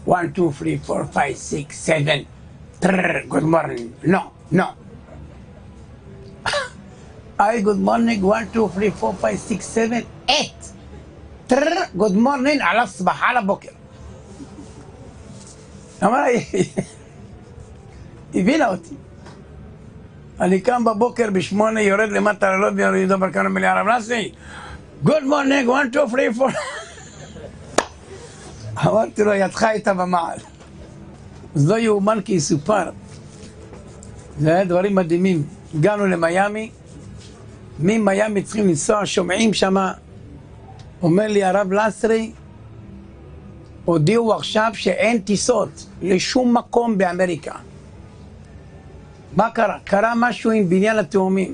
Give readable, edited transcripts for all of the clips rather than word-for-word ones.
1, 2, 3, 4, 5, 6, 7. Good morning. No, no. I good morning 1, 2, 3, 4, 5, 6, 7, 8. Good morning على الصباح على بكر. אמרה, הבינה אותי. אני קם בבוקר ב8, יורד למטה ללובי, יהודה ברקן אומר לי, הרב נסי, Good morning, 1, 2, 3, 4. אמרתי לו, ידך הייתה במעל. אז לא יאומן כי יסופר. זה היה דברים מדהימים. הגענו למיימי, ממיימי צריכים לנסוע, שומעים שמה, אומר לי הרב לסרי, הודיעו עכשיו שאין טיסות לשום מקום באמריקה. מה קרה? קרה משהו עם בניין התאומים.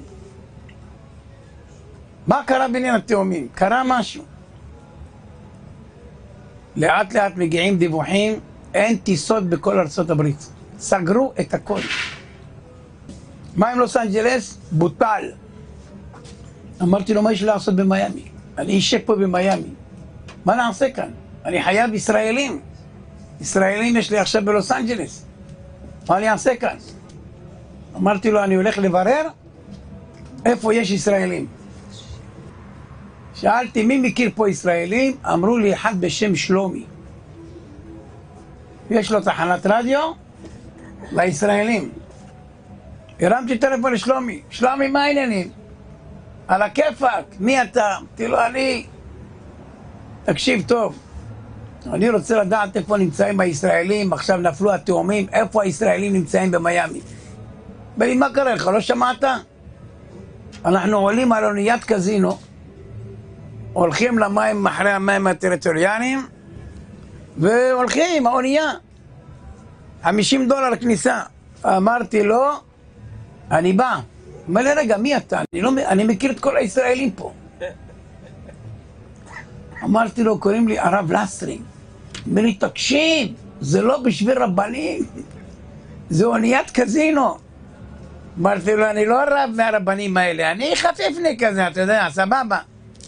מה קרה בניין התאומים? קרה משהו. לאט לאט מגיעים דיווחים, אין טיסות בכל ארצות הברית. סגרו את הכל. מה עם לוס אנג'לס? בוטל. אמרתי לו, מה יש לעשות במיימי? אני אשב פה במיימי. מה נעשה כאן? אני חייב ישראלים. ישראלים יש לי עכשיו בלוס אנג'לס. מה אני אעשה כאן? אמרתי לו, אני הולך לברר איפה יש ישראלים. שאלתי, מי מכיר פה ישראלים? אמרו לי, אחד בשם שלומי. יש לו תחנת רדיו לישראלים. הרמתי טלפון לשלומי. שלומי, מה העניינים? על הכיפק, מי אתה? אמרתי לו, אני... תקשיב טוב. אני רוצה לדעת איפה נמצאים הישראלים, עכשיו נפלו התאומים, איפה הישראלים נמצאים במיימי. אמר לי, מה קרה לך? לא שמעת? אנחנו עולים על אוניית קזינו, הולכים למים אחרי המים הטריטוריאליים, והולכים, האונייה. $50 כניסה. אמרתי לו, אני בא. אומר לי, רגע, מי אתה? אני מכיר את כל הישראלים פה. אמרתי לו, קוראים לי הרב לסרי. אומר לי, תקשיב, זה לא בשביל רבנים, זה אוניית קזינו. אמרתי לו, אני לא רב מהרבנים האלה, אני חפיפני כזה, אתה יודע, סבבה.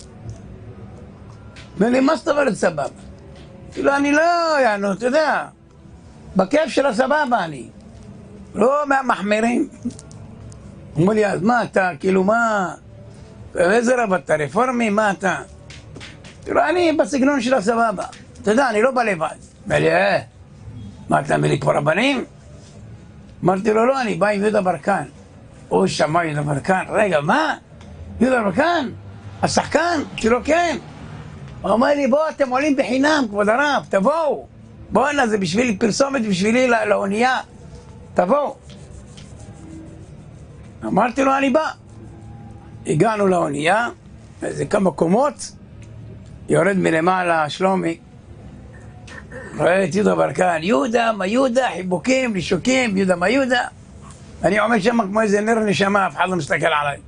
אומר לי, מה זאת אומרת סבבה? אמרתי לו, אני לא, יענו, אתה יודע, בכיף של הסבבה אני, לא מהמחמירים. אמר לי, אז מה אתה, כאילו מה, איזה רב אתה, רפורמי, מה אתה? אמרתי לו, אני בסגנון של הסבבה, אתה יודע, אני לא בא לבד. אמר לי, מה אתה, אומר לי, פה רבנים? אמרתי לו, לא, אני בא עם יהודה ברקן. הוא שמע יהודה ברקן, רגע, מה? יהודה ברקן? השחקן? אמרתי לו, כן. הוא אומר לי, בוא, אתם עולים בחינם, כבוד הרב, תבואו. בוא הנה, זה בשביל פרסומת, בשבילי לאונייה. תבואו. אמרתי לו, אני בא. הגענו לאונייה, איזה כמה קומות, יורד מלמעלה שלומי, רואה את יהודה ברקן, יהודה, מה יהודה, חיבוקים, נישוקים, יהודה, מה יהודה. אני עומד שם כמו איזה נר נשמה, אף אחד לא מסתכל עליי.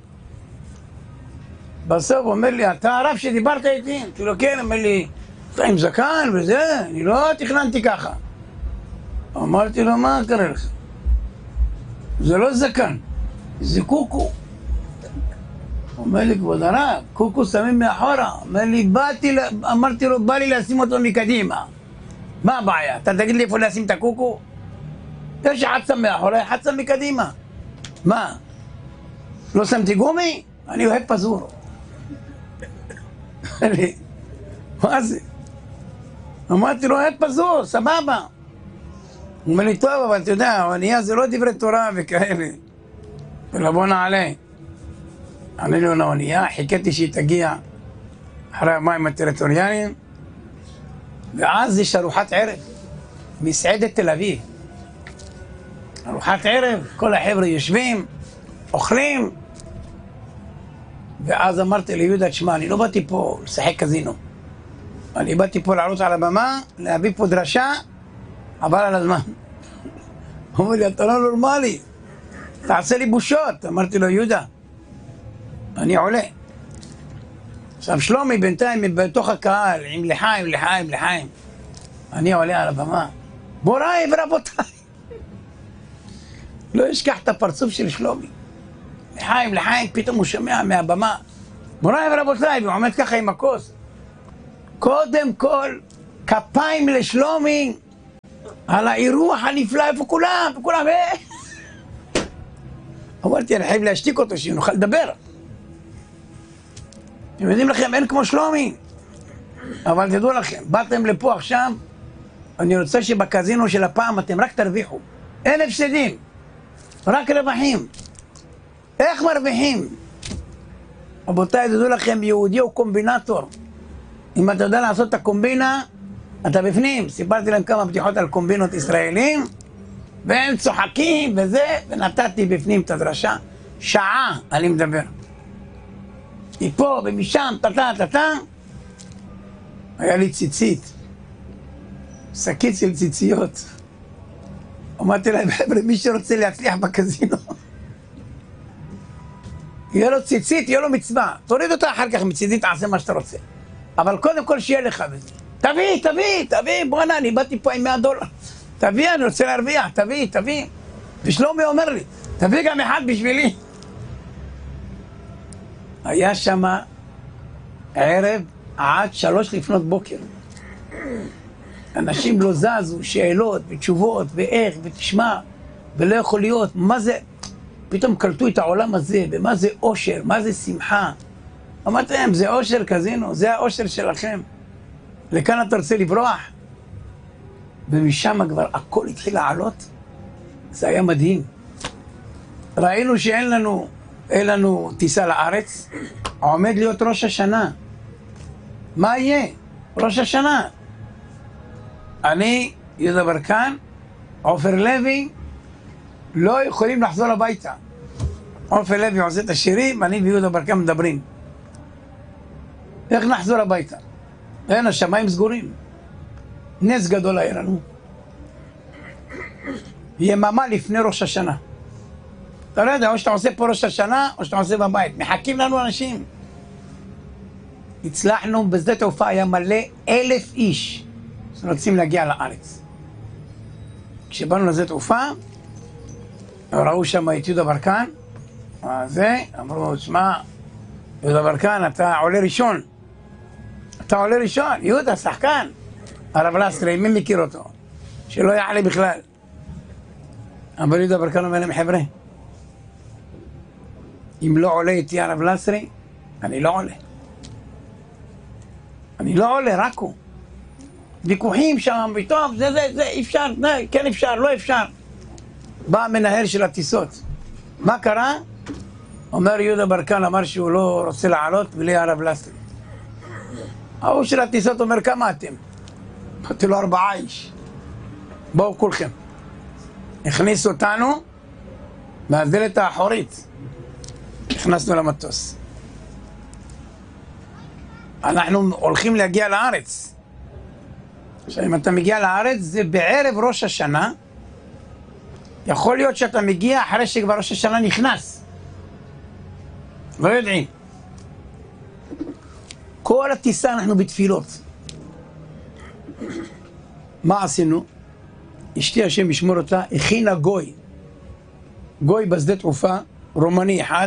בסוף הוא אומר לי, אתה הרב שדיברת איתי? אמרתי לו, כן, אומר לי, אתה עם זקן וזה, אני לא תכננתי ככה. אמרתי לו, מה קרה לך? זה לא זקן, זה קוקו. אומר לי, כבוד הרב, קוקו שמים מאחורה. אומר לי, אמרתי לו, בא לי לשים אותו מקדימה. מה הבעיה? אתה תגיד לי איפה לשים את הקוקו? יש אחד שם מאחורה, אחד שם מקדימה. מה? לא שמתי גומי? אני אוהב פזור. מה זה? אמרתי לו, אוהב פזור, סבבה. הוא אומר לי, טוב, אבל אתה יודע, האונייה זה לא דברי תורה וכאלה. ולבוא נעלה. עלינו לאונייה, חיכיתי שהיא תגיע אחרי המים הטריטוריאליים, ואז יש ארוחת ערב, מסעדת תל אביב. ארוחת ערב, כל החבר'ה יושבים, אוכלים, ואז אמרתי ליהודה, תשמע, אני לא באתי פה לשחק קזינו. אני באתי פה לעלות על הבמה, להביא פה דרשה, עבר על הזמן. הוא אומר לי, אתה לא נורמלי, תעשה לי בושות. אמרתי לו, יהודה, אני עולה. עכשיו שלומי בינתיים בתוך הקהל, עם לחיים. אני עולה על הבמה. בוריי ורבותיי. לא אשכח את הפרצוף של שלומי. לחיים, פתאום הוא שומע מהבמה. בוריי ורבותיי, והוא עומד ככה עם הכוס. קודם כל, כפיים לשלומי, על האירוח הנפלא, איפה כולם? וכולם, אמרתי, אני חייב להשתיק אותו, שנוכל לדבר. אתם יודעים לכם, אין כמו שלומי. אבל תדעו לכם, באתם לפה עכשיו, אני רוצה שבקזינו של הפעם אתם רק תרוויחו. אין הפסדים, רק רווחים. איך מרוויחים? רבותיי, תדעו לכם, יהודי הוא קומבינטור. אם אתה יודע לעשות את הקומבינה, אתה בפנים. סיפרתי להם כמה בדיחות על קומבינות ישראלים, והם צוחקים וזה, ונתתי בפנים את הדרשה. שעה אני מדבר. מפה ומשם, טה. היה לי ציצית. שקית של ציציות. אמרתי להם, חבר'ה, מי שרוצה להצליח בקזינו, יהיה לו ציצית, יהיה לו מצווה. תוריד אותה אחר כך מצידי, תעשה מה שאתה רוצה. אבל קודם כל שיהיה לך בזה. תביא, בואנה, אני באתי פה עם $100. תביא, אני רוצה להרוויח, תביא. ושלומי אומר לי, תביא גם אחד בשבילי. היה שם ערב עד 3 לפנות בוקר. אנשים לא זזו, שאלות ותשובות, ואיך, ותשמע, ולא יכול להיות, מה זה? פתאום קלטו את העולם הזה, ומה זה אושר, מה זה שמחה. אמרתי להם, זה אושר קזינו, זה האושר שלכם. לכאן אתה רוצה לברוח? ומשם כבר הכל התחיל לעלות. זה היה מדהים. ראינו שאין לנו טיסה לארץ, עומד להיות ראש השנה. מה יהיה? ראש השנה. אני, יהודה ברקן, עופר לוי, לא יכולים לחזור הביתה. עופר לוי עושה את השירים, אני ויהודה ברקן מדברים. איך נחזור הביתה? אין, השמיים סגורים. נס גדול היה לנו. יממה לפני ראש השנה. אתה לא יודע, או שאתה עושה פה ראש השנה, או שאתה עושה בבית. מחכים לנו אנשים. הצלחנו, בשדה תעופה היה מלא 1,000 איש שרוצים להגיע לארץ. כשבאנו לשדה תעופה, ראו שם את יהודה ברקן, אמרו, שמע, יהודה ברקן, אתה עולה ראשון. יהודה, שחקן. הרב לסרי, מי מכיר אותו? שלא יעלה בכלל. אבל יהודה ברקן אומר להם, חבר'ה, אם לא עולה איתי הרב לסרי, אני לא עולה, רק הוא. ויכוחים שם, וטוב, זה, אפשר, כן אפשר, לא אפשר. בא המנהל של הטיסות. מה קרה? אומר יהודה ברקן, אמר שהוא לא רוצה לעלות בלי הרב לסרי. ההוא של הטיסות אומר, כמה אתם? אמרתי לו 4 איש. בואו כולכם. הכניסו אותנו מהדלת האחורית. נכנסנו למטוס. אנחנו הולכים להגיע לארץ. עכשיו, אם אתה מגיע לארץ, זה בערב ראש השנה. יכול להיות שאתה מגיע אחרי שכבר ראש השנה נכנס. לא יודעים. כל הטיסה אנחנו בתפילות. מה עשינו? אשתי השם ישמור אותה, הכינה גוי בשדה תעופה, רומני אחד.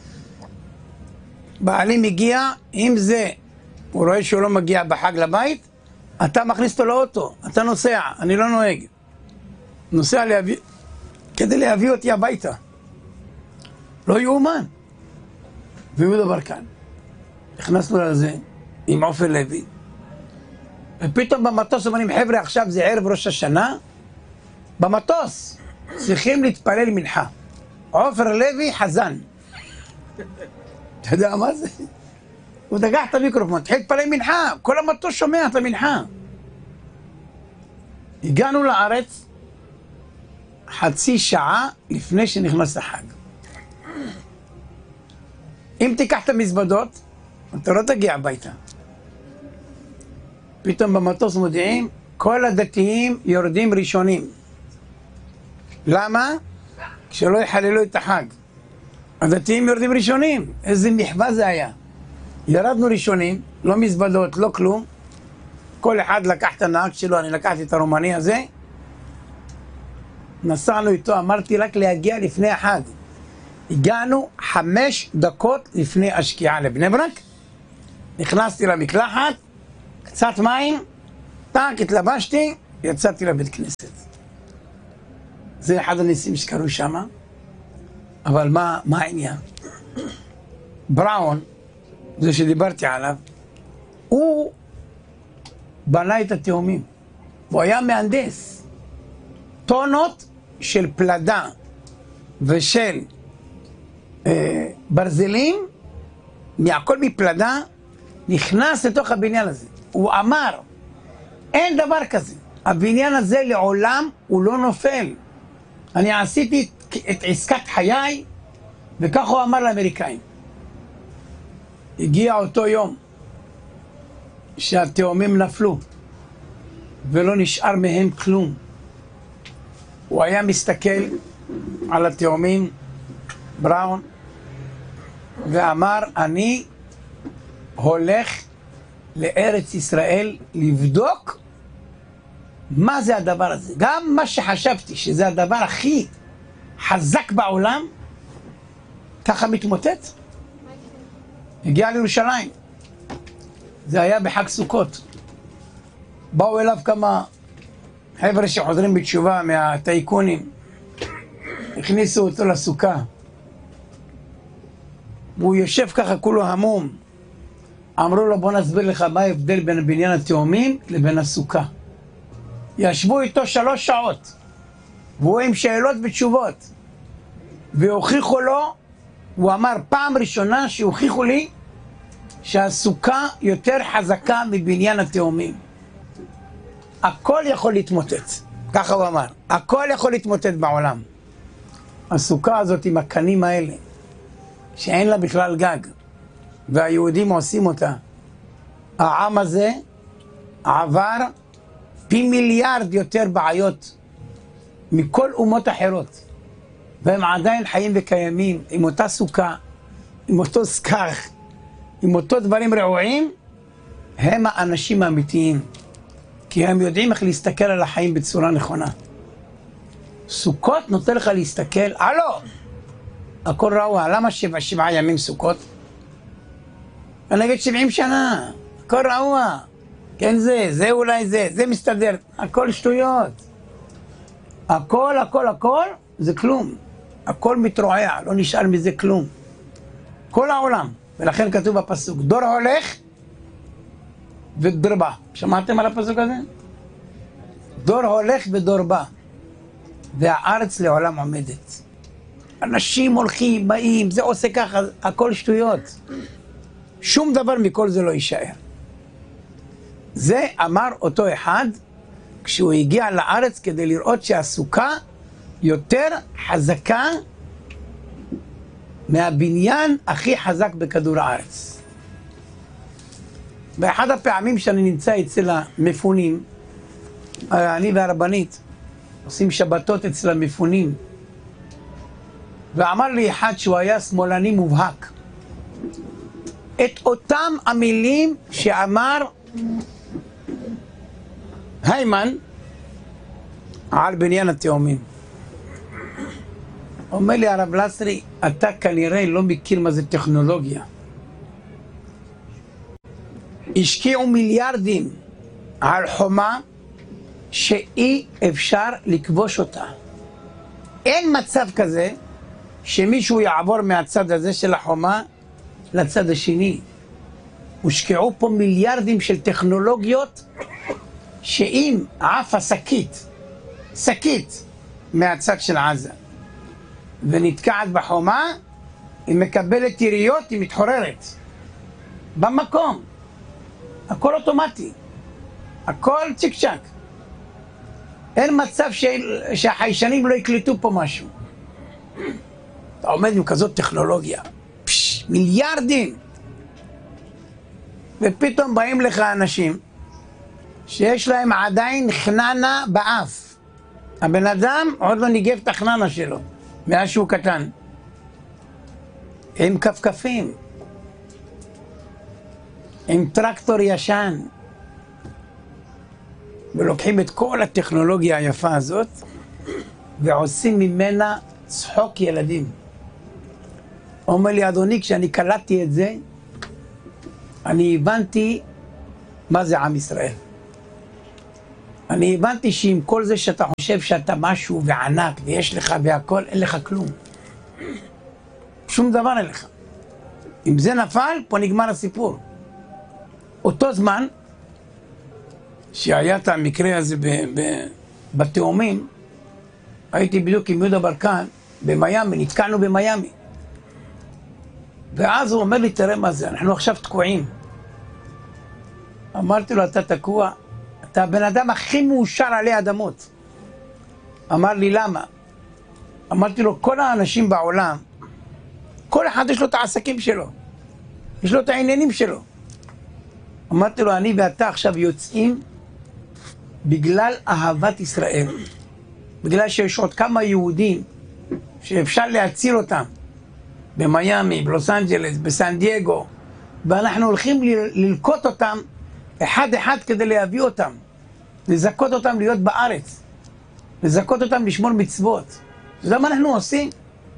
בעלי מגיע, אם זה, הוא רואה שהוא לא מגיע בחג לבית, אתה מכניס אותו לאוטו, אתה נוסע, אני לא נוהג. נוסע כדי להביא אותי הביתה. לא יאומן. ויהודה ברקן. נכנסנו לזה עם עופר לוי. ופתאום במטוס אומרים, חבר'ה, עכשיו זה ערב ראש השנה, במטוס צריכים להתפלל מנחה. עופר לוי חזן. אתה יודע מה זה? הוא דגח את המיקרופון, תחיל להתפלל מנחה, כל המטוס שומע את המנחה. הגענו לארץ חצי שעה לפני שנכנס החג. אם תיקח את המזוודות, אתה לא תגיע הביתה. פתאום במטוס מודיעים, כל הדתיים יורדים ראשונים. למה? כשלא יחללו את החג. הדתיים יורדים ראשונים. איזה מחווה זה היה. ירדנו ראשונים, לא מזוודות, לא כלום. כל אחד לקח את הנהג שלו, אני לקחתי את הרומני הזה. נסענו איתו, אמרתי רק להגיע לפני החג. הגענו 5 דקות לפני השקיעה לבני ברק. נכנסתי למקלחת, קצת מים, טק, התלבשתי, יצאתי לבית כנסת. זה אחד הניסים שקרו שם, אבל מה העניין? בראון, זה שדיברתי עליו, הוא בנה את התאומים. הוא היה מהנדס. טונות של פלדה ושל ברזלים, מהכל מפלדה, נכנס לתוך הבניין הזה. הוא אמר, אין דבר כזה. הבניין הזה לעולם הוא לא נופל. אני עשיתי את עסקת חיי, וכך הוא אמר לאמריקאים. הגיע אותו יום שהתאומים נפלו, ולא נשאר מהם כלום. הוא היה מסתכל על התאומים, בראון, ואמר, אני הולך לארץ ישראל לבדוק מה זה הדבר הזה. גם מה שחשבתי שזה הדבר הכי חזק בעולם, ככה מתמוטט. הגיע לירושלים. זה היה בחג סוכות. באו אליו כמה חבר'ה שחוזרים בתשובה מהטייקונים. הכניסו אותו לסוכה. והוא יושב ככה כולו המום. אמרו לו, בוא נסביר לך מה ההבדל בין בניין התאומים לבין הסוכה. ישבו איתו 3 שעות. והוא עם שאלות ותשובות. והוכיחו לו, הוא אמר, פעם ראשונה שהוכיחו לי שהסוכה יותר חזקה מבניין התאומים. הכל יכול להתמוטט. ככה הוא אמר. הכל יכול להתמוטט בעולם. הסוכה הזאת עם הקנים האלה, שאין לה בכלל גג, והיהודים עושים אותה. העם הזה עבר פי מיליארד יותר בעיות מכל אומות אחרות, והם עדיין חיים וקיימים עם אותה סוכה, עם אותו סכך, עם אותו דברים רעועים. הם האנשים האמיתיים, כי הם יודעים איך להסתכל על החיים בצורה נכונה. סוכות נותן לך להסתכל, הכל רעוע, למה 7 ימים סוכות? אני אגיד 70 שנה, הכל רעוע. כן, זה אולי זה מסתדר, הכל שטויות. הכל זה כלום. הכל מתרועע, לא נשאר מזה כלום. כל העולם. ולכן כתוב בפסוק, דור הולך ודור בא. שמעתם על הפסוק הזה? דור הולך ודור בא. והארץ לעולם עומדת. אנשים הולכים, באים, זה עושה ככה, הכל שטויות. שום דבר מכל זה לא יישאר. זה אמר אותו אחד כשהוא הגיע לארץ כדי לראות שהסוכה יותר חזקה מהבניין הכי חזק בכדור הארץ. באחד הפעמים שאני נמצא אצל המפונים, אני והרבנית עושים שבתות אצל המפונים, ואמר לי אחד שהוא היה שמאלני מובהק את אותם המילים שאמר היימן על בניין התאומים. אומר לי הרב לסרי, אתה כנראה לא מכיר מה זה טכנולוגיה. השקיעו מיליארדים על חומה שאי אפשר לכבוש אותה. אין מצב כזה שמישהו יעבור מהצד הזה של החומה לצד השני. הושקעו פה מיליארדים של טכנולוגיות שאם עפה שקית מהצד של עזה ונתקעת בחומה, היא מקבלת יריות, היא מתחוררת במקום. הכל אוטומטי, הכל צ'יק צ'ק. אין מצב שהחיישנים לא יקלטו פה משהו. אתה עומד עם כזאת טכנולוגיה, מיליארדים, ופתאום באים לך אנשים שיש להם עדיין חננה באף. הבן אדם עוד לא ניגב את החננה שלו מאז שהוא קטן, עם כפכפים, עם טרקטור ישן, ולוקחים את כל הטכנולוגיה היפה הזאת ועושים ממנה צחוק ילדים. אומר לי, אדוני, כשאני קלטתי את זה, אני הבנתי מה זה עם ישראל. אני הבנתי שעם כל זה שאתה חושב שאתה משהו וענק ויש לך והכל, אין לך כלום. שום דבר אין לך. אם זה נפל, פה נגמר הסיפור. אותו זמן שהיה את המקרה הזה בתאומים, הייתי בדיוק עם יהודה ברקן במיימי, נתקענו במיימי. ואז הוא אומר לי, תראה מה זה, אנחנו עכשיו תקועים. אמרתי לו, אתה תקוע? אתה הבן אדם הכי מאושר עלי אדמות. אמר לי, למה? אמרתי לו, כל האנשים בעולם, כל אחד יש לו את העסקים שלו. יש לו את העניינים שלו. אמרתי לו, אני ואתה עכשיו יוצאים בגלל אהבת ישראל. בגלל שיש עוד כמה יהודים שאפשר להציל אותם. במיימי, בלוס אנג'לס, בסן דייגו. ואנחנו הולכים ללקוט אותם אחד אחד כדי להביא אותם. לזכות אותם להיות בארץ. לזכות אותם לשמור מצוות. זה מה אנחנו עושים.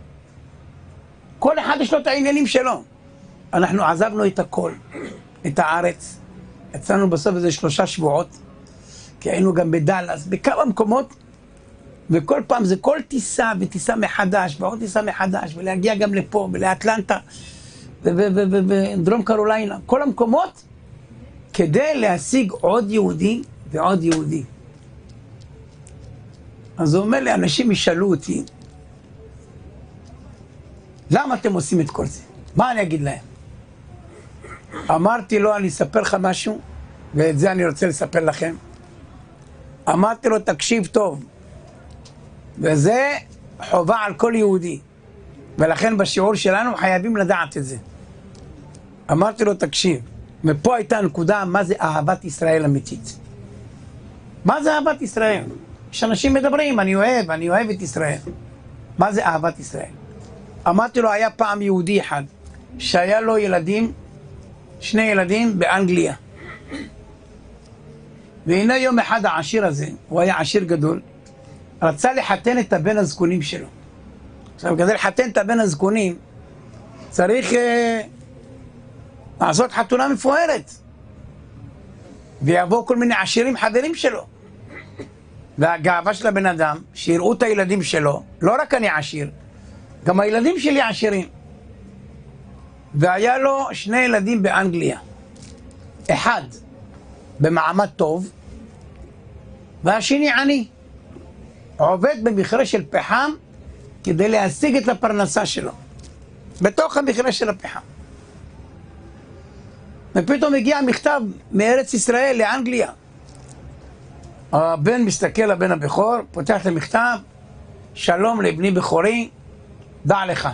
כל אחד יש לו את העניינים שלו. אנחנו עזבנו את הכל. את הארץ. יצאנו בסוף איזה 3 שבועות. כי היינו גם בדלס, בכמה מקומות. וכל פעם זה כל טיסה וטיסה מחדש, ועוד טיסה מחדש, ולהגיע גם לפה, ולאטלנטה, ודרום קרוליינה. כל המקומות כדי להשיג עוד יהודי ועוד יהודי. אז הוא אומר לי, אנשים ישאלו אותי, למה אתם עושים את כל זה? מה אני אגיד להם? אמרתי לו, אני אספר לך משהו, ואת זה אני רוצה לספר לכם. אמרתי לו, תקשיב טוב, וזה חובה על כל יהודי, ולכן בשיעור שלנו חייבים לדעת את זה. אמרתי לו, תקשיב, ופה הייתה הנקודה, מה זה אהבת ישראל אמיתית. מה זה אהבת ישראל? יש אנשים מדברים, אני אוהב את ישראל. מה זה אהבת ישראל? אמרתי לו, היה פעם יהודי אחד, שהיה לו ילדים, 2 ילדים באנגליה. והנה יום אחד העשיר הזה, הוא היה עשיר גדול, רצה לחתן את הבן הזקונים שלו. עכשיו, כדי לחתן את הבן הזקונים, צריך לעשות חתונה מפוארת. ויבואו כל מיני עשירים חברים שלו. והגאווה של הבן אדם, שיראו את הילדים שלו, לא רק אני עשיר, גם הילדים שלי עשירים. והיה לו 2 ילדים באנגליה. אחד במעמד טוב, והשני עני. עובד במכרה של פחם כדי להשיג את הפרנסה שלו. בתוך המכרה של הפחם. ופתאום הגיע מכתב מארץ ישראל לאנגליה. הבן מסתכל, הבן הבכור, פותח את המכתב, שלום לבני בכורי, דע לך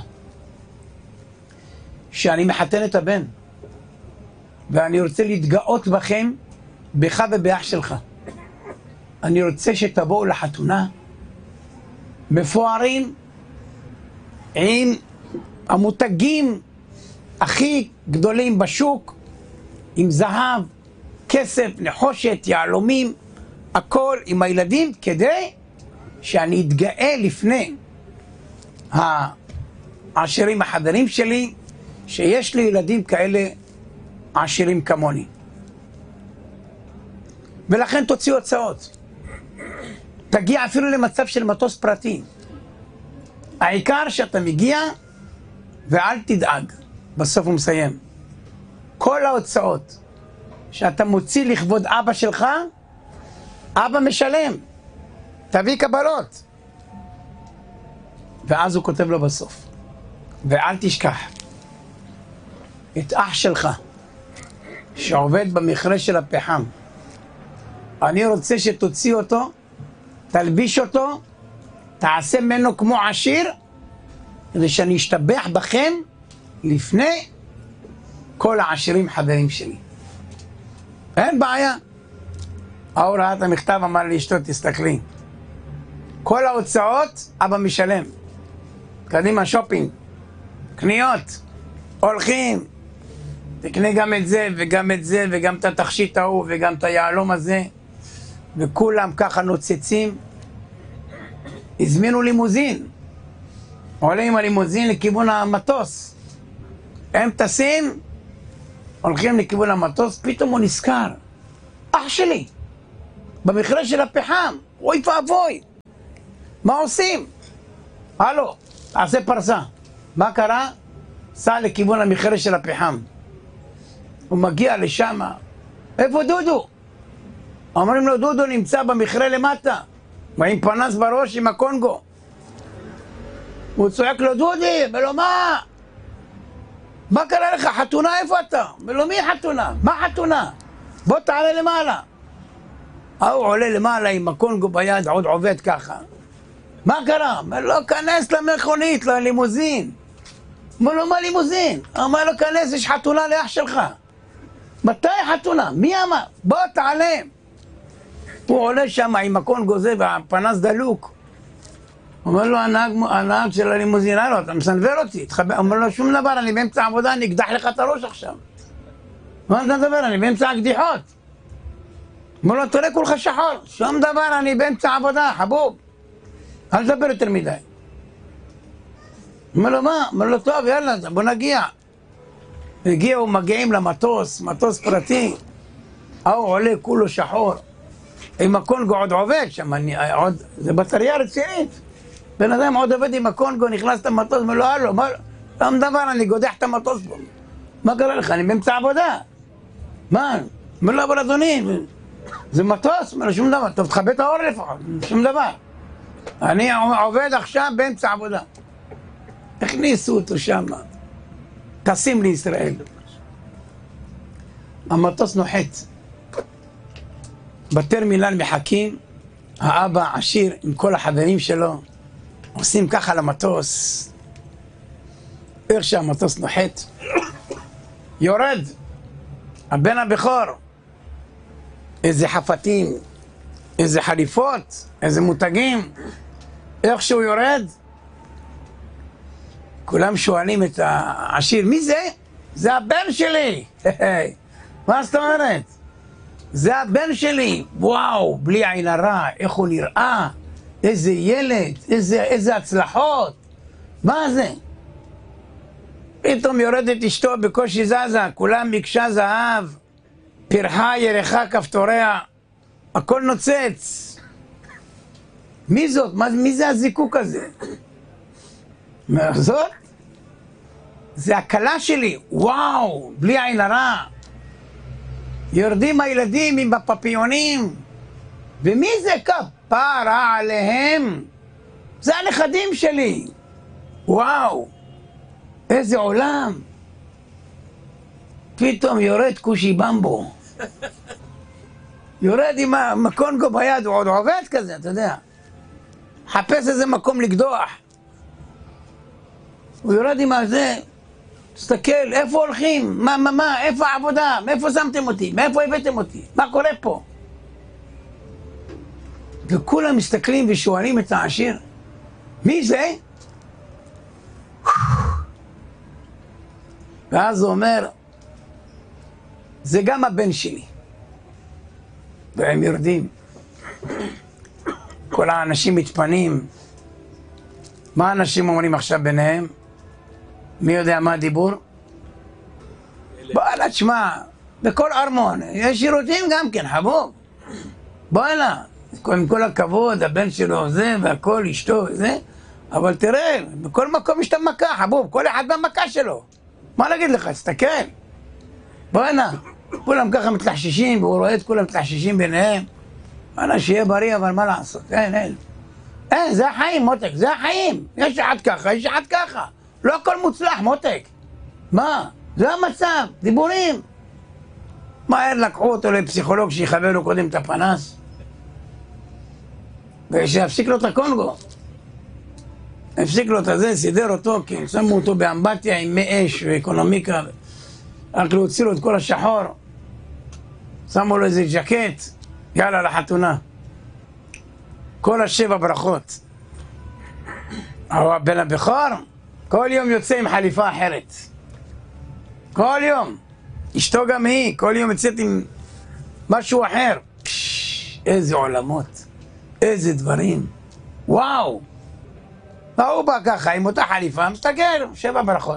שאני מחתן את הבן, ואני רוצה להתגאות בכם, בך ובאח שלך. אני רוצה שתבואו לחתונה מפוארים עם המותגים הכי גדולים בשוק, עם זהב, כסף, נחושת, יהלומים, הכל עם הילדים, כדי שאני אתגאה לפני העשירים החברים שלי, שיש לי ילדים כאלה עשירים כמוני. ולכן תוציאו הוצאות. תגיע אפילו למצב של מטוס פרטי. העיקר שאתה מגיע ואל תדאג. בסוף הוא מסיים. כל ההוצאות שאתה מוציא לכבוד אבא שלך, אבא משלם. תביא קבלות. ואז הוא כותב לו בסוף, ואל תשכח את אח שלך שעובד במכרה של הפחם. אני רוצה שתוציא אותו, תלביש אותו, תעשה ממנו כמו עשיר, כדי שאני אשתבח בכם לפני כל העשירים חברים שלי. אין בעיה. ההוא ראה את המכתב, אמר לי, אשתו, תסתכלי, כל ההוצאות אבא משלם. קדימה, שופינג, קניות, הולכים, תקנה גם את זה וגם את זה וגם את התכשיט ההוא וגם את היעלום הזה, וכולם ככה נוצצים. הזמינו לימוזין, עולים עם הלימוזין לכיוון המטוס, הם טסים, הולכים לכיוון המטוס, פתאום הוא נזכר, אח שלי, במכרה של הפחם. אוי ואבוי. מה עושים? הלו, תעשה פרסה. מה קרה? סע לכיוון המכרה של הפחם. הוא מגיע לשם. איפה דודו? אומרים לו, דודו נמצא במכרה למטה. ועם פנס בראש עם הקונגו. הוא צועק לו, דודי, ולא מה? מה קרה לך? חתונה איפה אתה? ולא מי חתונה? מה חתונה? בוא תעלה למעלה. הוא עולה למעלה עם הקונגו ביד, עוד עובד ככה. מה קרה? אומר לו, כנס למכונית, ללימוזין. אומר לו, מה לימוזין? אומר לו, כנס, יש חתונה לאח שלך. מתי חתונה? מי אמר? בוא תעלה. הוא עולה שם עם הקונגו זה והפנס דלוק. אומר לו, הנהג של הלימוזין, לא, אתה מסנבר אותי. אומר לו, שום דבר, אני באמצע עבודה, אני אקדח לך את הראש עכשיו. מה אתה מדבר? אני באמצע הקדיחות. אומר לו, תראה כולך שחור. שום דבר, אני באמצע עבודה, חבוב. אל תדבר יותר מדי. אומר לו, מה? אומר לו, טוב, יאללה, בוא נגיע. הגיעו, מגיעים למטוס, מטוס פרטי. הוא עולה כולו שחור. עם הקונגו עוד עובד שם, זה בטריה רצינית. בן אדם עוד עובד עם הקונגו, נכנס למטוס, אומר לו, הלו, לא דבר, אני גודח את המטוס פה. מה קרה לך? אני באמצע עבודה. מה? אומר לו, אבל אדוני, זה מטוס? אומר לו, שום דבר. טוב, תכבה את האור לפחות, שום דבר. אני עובד עכשיו באמצע עבודה. הכניסו אותו שם. טסים לישראל. המטוס נוחת. בטרמינל מחכים, האבא עשיר עם כל החברים שלו, עושים ככה למטוס. איך שהמטוס נוחת, יורד הבן הבכור, איזה חפתים, איזה חליפות, איזה מותגים. איך שהוא יורד, כולם שואלים את העשיר, מי זה? זה הבן שלי. מה זאת אומרת? זה הבן שלי. וואו, בלי עין הרע, איך הוא נראה, איזה ילד, איזה הצלחות. מה זה? פתאום יורדת אשתו בקושי זזה, כולם מקשה זהב, פרחה, ירחה, כפתוריה, הכל נוצץ. מי זאת? מי זה הזיקוק הזה? מה זאת? זה הכלה שלי. וואו, בלי עין הרע. יורדים הילדים עם הפפיונים. ומי זה? כפרה עליהם. זה הנכדים שלי. וואו, איזה עולם. פתאום יורד קושי במבו. יורד עם הקונגו ביד, הוא עוד עובד כזה, אתה יודע. חפש איזה מקום לקדוח. הוא יורד עם הזה, תסתכל, איפה הולכים? מה, איפה העבודה? מאיפה שמתם אותי? מאיפה הבאתם אותי? מה קורה פה? וכולם מסתכלים ושואלים את העשיר, מי זה? ואז הוא אומר, זה גם הבן שלי. והם יורדים. כל האנשים מתפנים. מה האנשים אומרים עכשיו ביניהם? מי יודע מה הדיבור? בואלה, תשמע, בכל ארמון, יש שירותים גם כן, חבוב. בואלה, עם כל הכבוד, הבן שלו זה, והכל, אשתו זה, אבל תראה, בכל מקום יש את המכה, חבוב, כל אחד במכה שלו. מה להגיד לך? תסתכל. בואלה, כולם ככה מתלחששים, והוא רואה את כולם מתלחששים ביניהם. בואלה, שיהיה בריא, אבל מה לעשות? אין. זה החיים, מותק, זה החיים. יש אחד ככה, יש אחד ככה. לא הכל מוצלח, מותק. מה? זה המצב, דיבורים. מהר לקחו אותו לפסיכולוג שיחבר לו קודם את הפנס. ושיפסיק לו את הקונגו. הפסיק לו את זה, סידר אותו, כי שמו אותו באמבטיה עם מי אש ואקונומיקה. רק להוציא לו את כל השחור. שמו לו איזה ג'קט, יאללה לחתונה. כל 7 ברכות. הבן הבכור, כל יום יוצא עם חליפה אחרת. כל יום. אשתו גם היא, כל יום יוצאת עם משהו אחר. איזה עולמות, איזה דברים. וואו. והוא בא ככה עם אותה חליפה, מסתכל, 7 ברכות.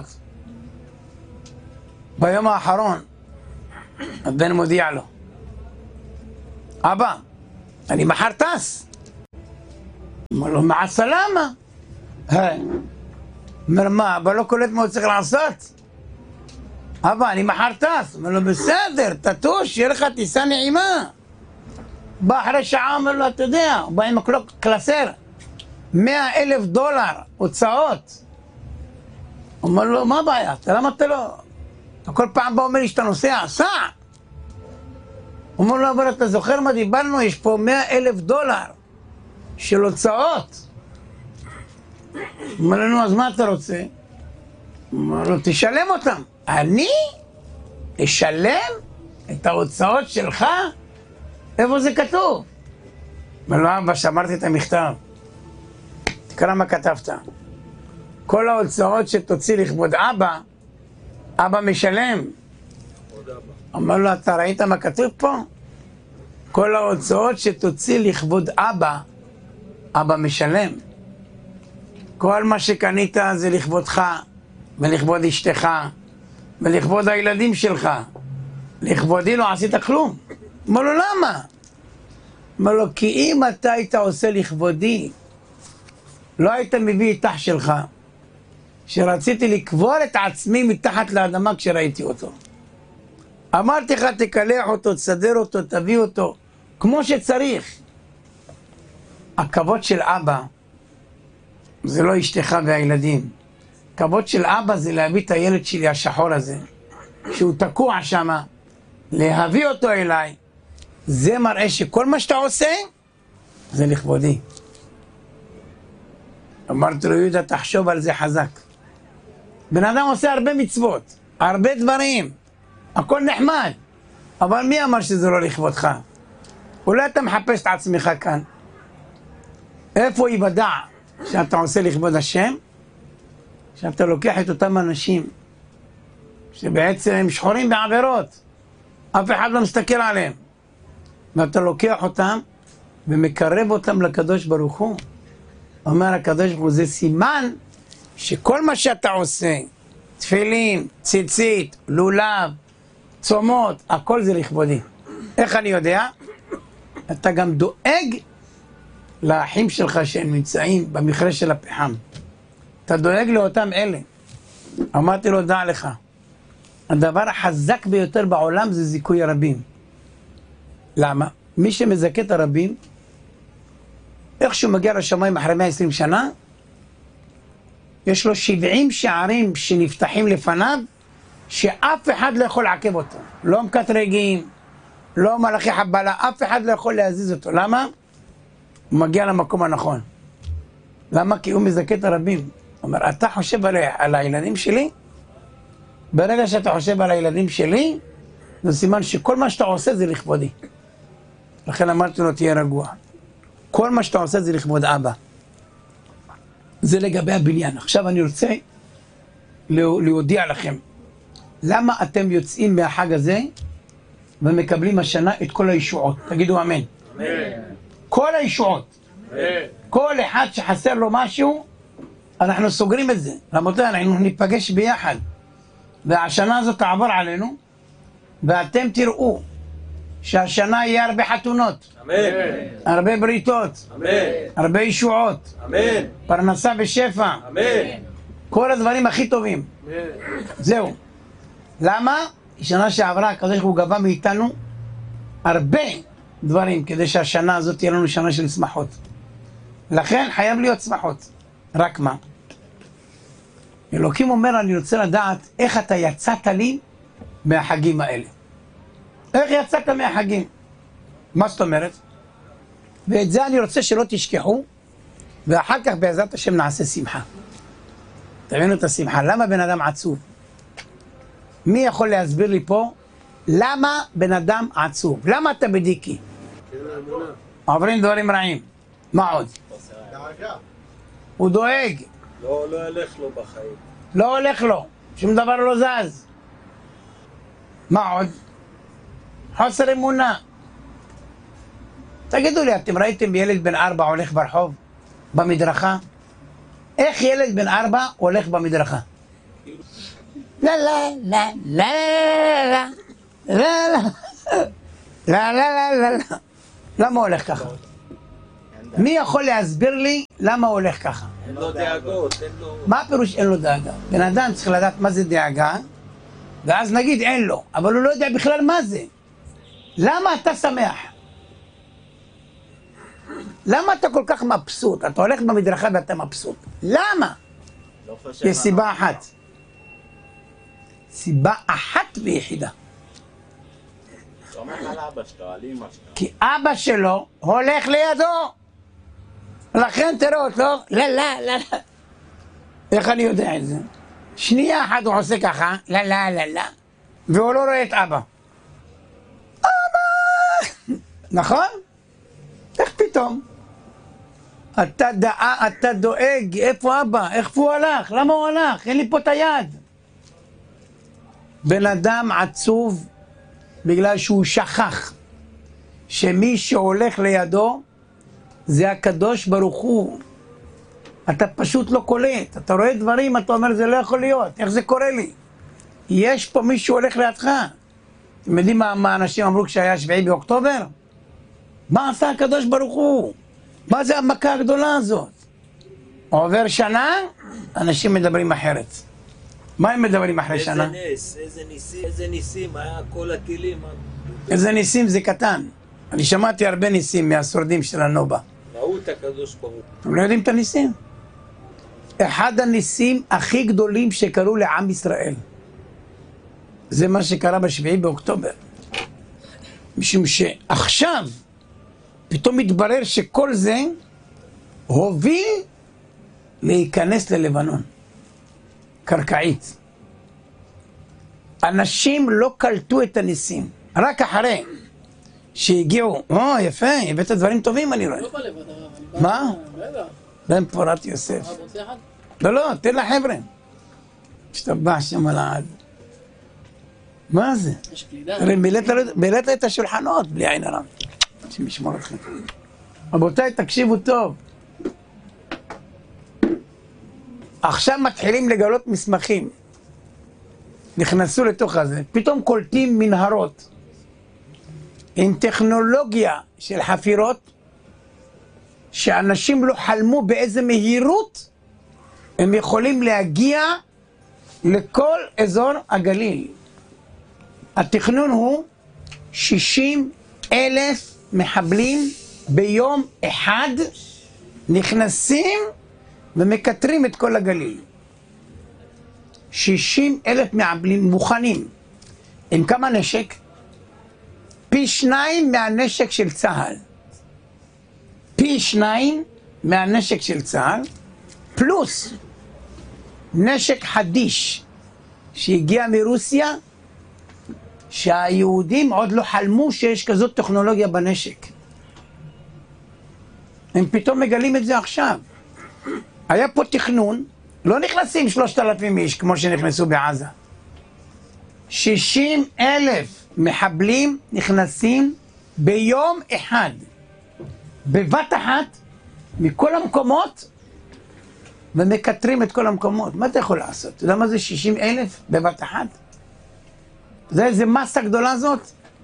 ביום האחרון, הבן מודיע לו, אבא, אני מחר טס. אמר לו, מע סלאמה. אומר, מה, אבל לא קולט מה הוא צריך לעשות? אבא, אני מחר טס. אומר לו, בסדר, תטוש, שיהיה לך טיסה נעימה. בא אחרי שעה, אומר לו, אתה יודע, הוא בא עם קלסר, $100,000 הוצאות. אומר לו, מה הבעיה? למה אתה לא? אתה כל פעם בא אומר לי שאתה נוסע, סע! אומר לו, אבל אתה זוכר מה דיברנו? יש פה $100,000 של הוצאות. אומר לנו, אז מה אתה רוצה? אומר לו, תשלם אותם. אני? אשלם את ההוצאות שלך? איפה זה כתוב? אומר לו, אבא, שמרתי את המכתב. תקרא מה כתבת. כל ההוצאות שתוציא לכבוד אבא, אבא משלם. אומר לו, אתה ראית מה כתוב פה? כל ההוצאות שתוציא לכבוד אבא, אבא משלם. כל מה שקנית זה לכבודך, ולכבוד אשתך, ולכבוד הילדים שלך. לכבודי לא עשית כלום. אומר לו, למה? אומר לו, כי אם אתה היית עושה לכבודי, לא היית מביא את אח שלך, שרציתי לקבור את עצמי מתחת לאדמה כשראיתי אותו. אמרתי לך, תקלח אותו, תסדר אותו, תביא אותו, כמו שצריך. הכבוד של אבא זה לא אשתך והילדים. הכבוד של אבא זה להביא את הילד שלי השחור הזה, שהוא תקוע שם, להביא אותו אליי. זה מראה שכל מה שאתה עושה זה לכבודי. אמרתי לו, יהודה, תחשוב על זה חזק. בן אדם עושה הרבה מצוות, הרבה דברים, הכל נחמד, אבל מי אמר שזה לא לכבודך? אולי אתה מחפש את עצמך כאן. איפה יוודע שאתה עושה לכבוד השם? שאתה לוקח את אותם אנשים שבעצם הם שחורים בעבירות, אף אחד לא מסתכל עליהם, ואתה לוקח אותם ומקרב אותם לקדוש ברוך הוא. אומר הקדוש ברוך הוא, זה סימן שכל מה שאתה עושה, תפילין, ציצית, לולב, צומות, הכל זה לכבודי. איך אני יודע? אתה גם דואג לאחים שלך שהם נמצאים במכרה של הפחם. אתה דואג לאותם אלה. אמרתי לו, דע לך, הדבר החזק ביותר בעולם זה זיכוי הרבים. למה? מי שמזכה את הרבים, איך שהוא מגיע לשמיים אחרי 120 שנה, יש לו 70 שערים שנפתחים לפניו, שאף אחד לא יכול לעכב אותו. לא מקטרגים, לא מלאכי חבלה, אף אחד לא יכול להזיז אותו. למה? הוא מגיע למקום הנכון. למה? כי הוא מזכה את הרבים. הוא אומר, אתה חושב על הילדים שלי? ברגע שאתה חושב על הילדים שלי, זה סימן שכל מה שאתה עושה זה לכבודי. לכן אמרתי לו, תהיה רגוע. כל מה שאתה עושה זה לכבוד אבא. זה לגבי הבניין. עכשיו אני רוצה להודיע לכם, למה אתם יוצאים מהחג הזה ומקבלים השנה את כל הישועות? תגידו אמן. אמן. כל הישועות. אמן. כל אחד שחסר לו משהו, אנחנו סוגרים את זה. רבותיי, אנחנו ניפגש ביחד. והשנה הזאת תעבור עלינו, ואתם תראו שהשנה יהיה הרבה חתונות. אמן. הרבה בריתות. אמן. הרבה ישועות. אמן. פרנסה ושפע. אמן. כל הדברים הכי טובים. אמן. זהו. למה? שנה שעברה הקדוש ברוך הוא גבה מאיתנו הרבה דברים כדי שהשנה הזאת תהיה לנו שנה של שמחות. לכן חייב להיות שמחות. רק מה? אלוקים אומר, אני רוצה לדעת איך אתה יצאת לי מהחגים האלה. איך יצאת מהחגים? מה זאת אומרת? ואת זה אני רוצה שלא תשכחו, ואחר כך בעזרת השם נעשה שמחה. תבינו את השמחה. למה בן אדם עצוב? מי יכול להסביר לי פה למה בן אדם עצוב? למה אתה בדיקי? עוברים דברים רעים. מה עוד? הוא דואג. לא הולך לו בחיים. לא הולך לו. שום דבר לא זז. מה עוד? חוסר אמונה. תגידו לי, אתם ראיתם ילד בן 4 הולך ברחוב? במדרכה? איך ילד בן 4 הולך במדרכה? לא, לא, לא, לא, לא, לא, לא, לא, לא, לא, לא. למה הוא הולך ככה? מי יכול להסביר לי למה הוא הולך ככה? אין לו דאגות, אין לו... מה הפירוש אין לו דאגה? בן אדם צריך לדעת מה זה דאגה, ואז נגיד אין לו, אבל הוא לא יודע בכלל מה זה. למה אתה שמח? למה אתה כל כך מבסוט? אתה הולך במדרכה ואתה מבסוט. למה? לא חושב יש סיבה אחת. סיבה אחת ויחידה. סומך על אבא שלו, על אמא שלו. כי אבא שלו הולך לידו. לכן תראו אותו, לא. איך אני יודע את זה? שנייה אחת הוא עושה ככה, לא, והוא לא רואה את אבא. אבא! נכון? איך פתאום? אתה דואג, איפה אבא? איפה הוא הלך? למה הוא הלך? אין לי פה את היד. בן אדם עצוב בגלל שהוא שכח שמי שהולך לידו זה הקדוש ברוך הוא. אתה פשוט לא קולט, אתה רואה דברים, אתה אומר זה לא יכול להיות, איך זה קורה לי? יש פה מישהו הולך לידך. אתם יודעים מה אנשים אמרו כשהיה 7 באוקטובר? מה עשה הקדוש ברוך הוא? מה זה המכה הגדולה הזאת? עובר שנה, אנשים מדברים אחרת. מה הם מדברים אחרי שנה? איזה נס, איזה ניסים, היה כל הכלים. איזה ניסים זה קטן. אני שמעתי הרבה ניסים מהשורדים של הנובה. ראו את הקדוש ברוך הוא. אתם לא יודעים את הניסים? אחד הניסים הכי גדולים שקרו לעם ישראל. זה מה שקרה ב7 באוקטובר. משום שעכשיו פתאום מתברר שכל זה הוביל להיכנס ללבנון. קרקעית. אנשים לא קלטו את הניסים. רק אחרי שהגיעו, יפה, הבאת דברים טובים אני רואה. לא בא לבד, הרב. מה? בטח. בן פורת יוסף. הרב רוצה אחד? לא, תן לחבר'ה. השתבח שם על העד. מה זה? יש קלידה. הרי מילאת את השולחנות בלי עין הרע. שמשמור אתכם. רבותיי, תקשיבו טוב. עכשיו מתחילים לגלות מסמכים. נכנסו לתוך הזה. פתאום קולטים מנהרות. עם טכנולוגיה של חפירות, שאנשים לא חלמו באיזה מהירות הם יכולים להגיע לכל אזור הגליל. התכנון הוא 60,000 מחבלים ביום אחד נכנסים ומקטרים את כל הגליל. 60,000 מחבלים מוכנים. עם כמה נשק? פי 2 מהנשק של צה"ל. פי 2 מהנשק של צה"ל, פלוס נשק חדיש שהגיע מרוסיה, שהיהודים עוד לא חלמו שיש כזאת טכנולוגיה בנשק. הם פתאום מגלים את זה עכשיו. היה פה תכנון, לא נכנסים 3,000 איש כמו שנכנסו בעזה. 60,000 מחבלים נכנסים ביום אחד. בבת אחת, מכל המקומות, ומקטרים את כל המקומות. מה אתה יכול לעשות? אתה יודע מה זה 60,000 בבת אחת? זה איזה מסה גדולה זאת?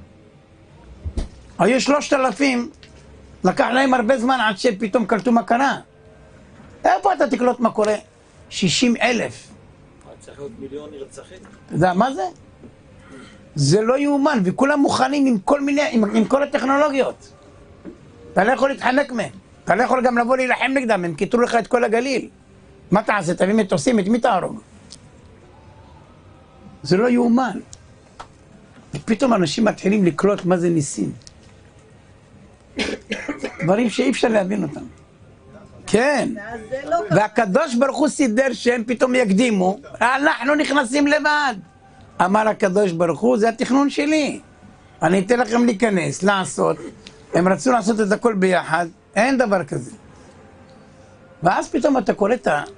היו 3,000, לקח להם הרבה זמן עד שפתאום קלטו מה קרה. איפה אתה תקלוט מה קורה? 60,000. צריך להיות מיליון נרצחים. אתה יודע מה זה? זה לא יאומן, וכולם מוכנים עם כל הטכנולוגיות. אתה לא יכול להתחמק מהם. אתה לא יכול גם לבוא להילחם נגדם, הם קיטרו לך את כל הגליל. מה תעשה? תביא מטוסים, את מי תהרוג? זה לא יאומן. ופתאום אנשים מתחילים לקלוט מה זה ניסים. דברים שאי אפשר להבין אותם. כן. והקדוש ברוך הוא סידר שהם פתאום יקדימו, אנחנו נכנסים לבד. אמר הקדוש ברוך הוא, זה התכנון שלי. אני אתן לכם להיכנס, לעשות. הם רצו לעשות את הכל ביחד, אין דבר כזה. ואז פתאום אתה קורא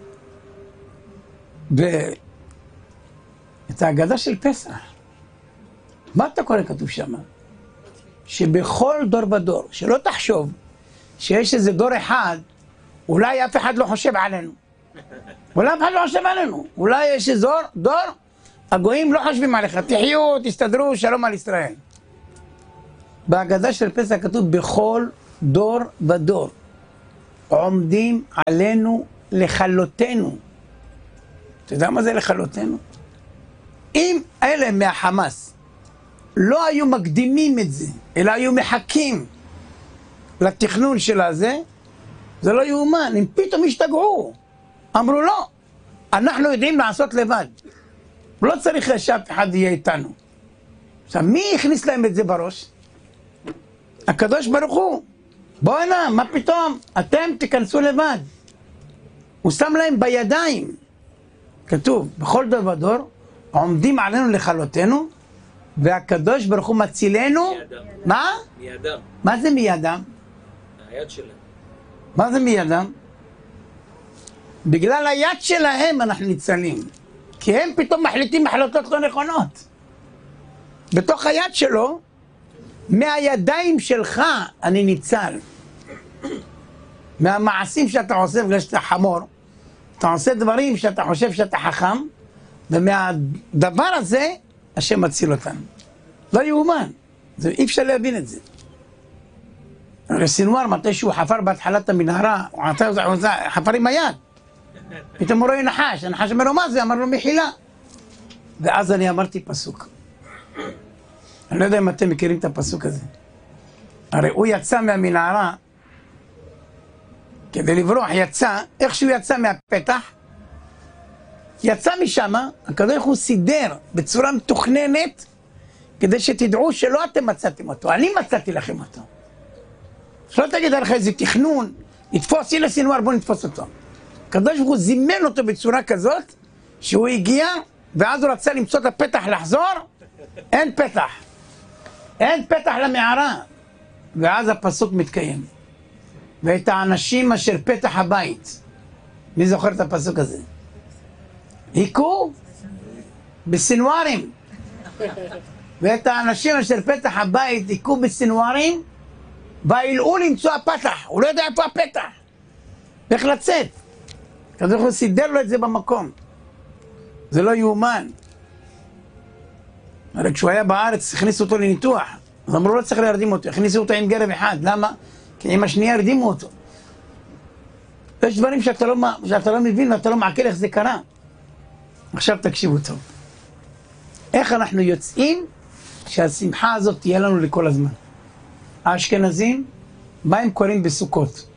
את ההגדה של פסח. מה אתה קורא כתוב שם? שבכל דור ודור, שלא תחשוב שיש איזה דור אחד, אולי אף אחד לא חושב עלינו. אולי אף אחד לא חושב עלינו. אולי יש איזה דור, הגויים לא חושבים עליך. תחיו, תסתדרו, שלום על ישראל. בהגדה של פסח כתוב בכל דור ודור עומדים עלינו לכלותנו. אתה יודע מה זה לכלותנו? אם אלה מהחמאס לא היו מקדימים את זה, אלא היו מחכים לתכנון של הזה, זה לא יאומן, הם פתאום השתגעו. אמרו לא, אנחנו יודעים לעשות לבד. לא צריך שאף אחד יהיה איתנו. עכשיו, מי הכניס להם את זה בראש? הקדוש ברוך הוא. בוא הנה, מה פתאום? אתם תיכנסו לבד. הוא שם להם בידיים. כתוב, בכל דור ודור עומדים עלינו לכלותנו, והקדוש ברוך הוא מצילנו. מידם. מה? מידם. מה זה מידם? היד שלהם. מה זה מידם? בגלל היד שלהם אנחנו ניצלים. כי הם פתאום מחליטים החלטות לא נכונות. בתוך היד שלו, מהידיים שלך אני ניצל. מהמעשים שאתה עושה בגלל שאתה חמור, אתה עושה דברים שאתה חושב שאתה חכם, ומהדבר הזה השם מציל אותנו. לא יאומן, אי אפשר להבין את זה. הרי סינואר מתי שהוא חפר בהתחלת המנהרה, הוא חפר עם היד. פתאום הוא רואה נחש, הנחש אומר לו מה זה? אמר לו מחילה. ואז אני אמרתי פסוק. אני לא יודע אם אתם מכירים את הפסוק הזה. הרי הוא יצא מהמנהרה כדי לברוח, יצא, איך שהוא יצא מהפתח, יצא משם, הקדוש ברוך הוא סידר בצורה מתוכננת כדי שתדעו שלא אתם מצאתם אותו, אני מצאתי לכם אותו. שלא תגיד עליך איזה תכנון, נתפוס, הנה סינואר, בוא נתפוס אותו. הקדוש ברוך הוא זימן אותו בצורה כזאת שהוא הגיע ואז הוא רצה למצוא את הפתח לחזור, אין פתח. אין פתח למערה. ואז הפסוק מתקיים. ואת האנשים אשר פתח הבית. מי זוכר את הפסוק הזה? היכו בסנוארים. ואת האנשים אשר פתח הבית היכו בסנוארים והילאו למצוא הפתח. הוא לא יודע איפה הפתח. איך לצאת? כזה הוא סידר לו את זה במקום. זה לא יאומן. הרי כשהוא היה בארץ הכניסו אותו לניתוח. אז אמרו לא צריך להרדים אותו, הכניסו אותו עם גרב אחד. למה? כי עם השנייה הרדימו אותו. יש דברים שאתה לא מבין ואתה לא מעכל איך זה קרה. עכשיו תקשיבו טוב. איך אנחנו יוצאים שהשמחה הזאת תהיה לנו לכל הזמן? האשכנזים, מה הם קוראים בסוכות?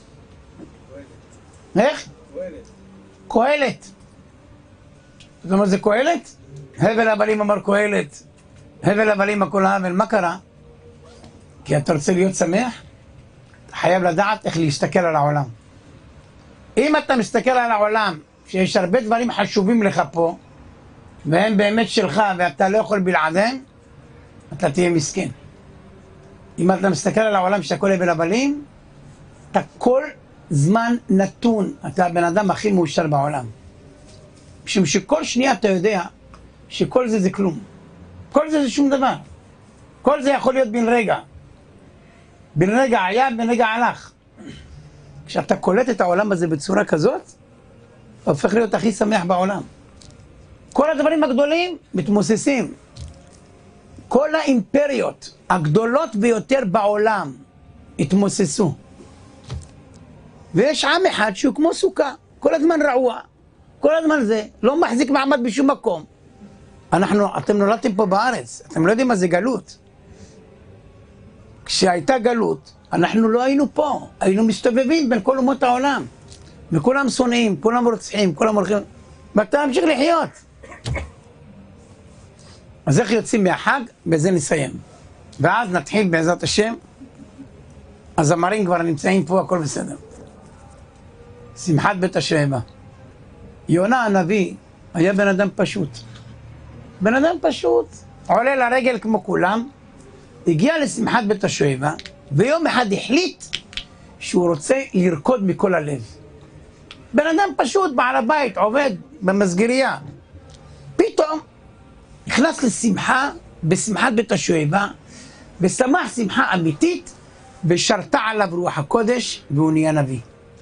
איך? קהלת. זאת אומרת זה קהלת? הבל הבלים אמר קהלת. הבל הבלים הכל הבל. מה קרה? כי אתה רוצה להיות שמח? אתה חייב לדעת איך להסתכל על העולם. אם אתה מסתכל על העולם שיש הרבה דברים חשובים לך פה והם באמת שלך ואתה לא יכול בלעדיהם, אתה תהיה מסכן. אם אתה מסתכל על העולם שהכל הבל הבלים, אתה כל זמן נתון, אתה הבן אדם הכי מאושר בעולם. משום שכל שנייה אתה יודע שכל זה כלום. כל זה שום דבר. כל זה יכול להיות בן רגע. בן רגע היה, בן רגע הלך. כשאתה קולט את העולם הזה בצורה כזאת, אתה הופך להיות הכי שמח בעולם. כל הדברים הגדולים מתמוססים. כל האימפריות הגדולות ביותר בעולם התמוססו. ויש עם אחד שהוא כמו סוכה, כל הזמן רעוע, כל הזמן זה, לא מחזיק מעמד בשום מקום. אתם נולדתם פה בארץ, אתם לא יודעים מה זה גלות. כשהייתה גלות, אנחנו לא היינו פה, היינו מסתובבים בין כל אומות העולם. וכולם שונאים, כולם רוצחים, כולם הולכים, ואתה ממשיך לחיות. אז איך יוצאים מהחג? בזה נסיים. ואז נתחיל בעזרת השם, הזמרים כבר נמצאים פה, הכל בסדר. שמחת בית השואבה. יונה הנביא היה בן אדם פשוט. בן אדם פשוט, עולה לרגל כמו כולם, הגיע לשמחת בית השואבה, ויום אחד החליט שהוא רוצה לרקוד מכל הלב. בן אדם פשוט, בעל הבית, עובד במסגריה. פתאום נכנס לשמחה, בשמחת בית השואבה, ושמח שמחה אמיתית, ושרתה עליו רוח הקודש, והוא נהיה נביא.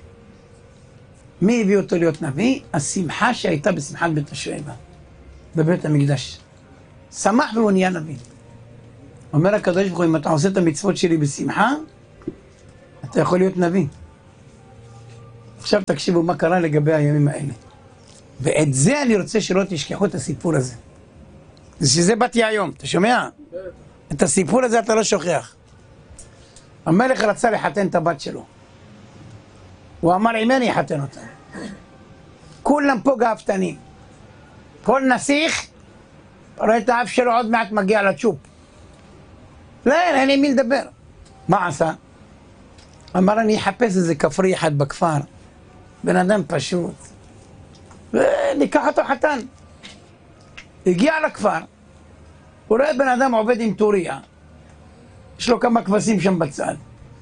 מי הביא אותו להיות נביא? השמחה שהייתה בשמחת בית השואבה, בבית המקדש. שמח והוא נהיה נביא. אומר הקדוש ברוך הוא, אם אתה עושה את המצוות שלי בשמחה, אתה יכול להיות נביא. עכשיו תקשיבו מה קרה לגבי הימים האלה. ואת זה אני רוצה שלא תשכחו את הסיפור הזה. שזה באתי היום, אתה שומע? את הסיפור הזה אתה לא שוכח. המלך רצה לחתן את הבת שלו. הוא אמר, עם אני אחתן אותה. כולם פה גאוותנים. כל נסיך, רואה את האף שלו עוד מעט מגיע לצ'ופ. לא, אין עם מי לדבר. מה עשה? אמר, אני אחפש איזה כפרי אחד בכפר. בן אדם פשוט. וניקח אותו חתן. הגיע לכפר, הוא רואה בן אדם עובד עם טוריה. יש לו כמה כבשים שם בצד.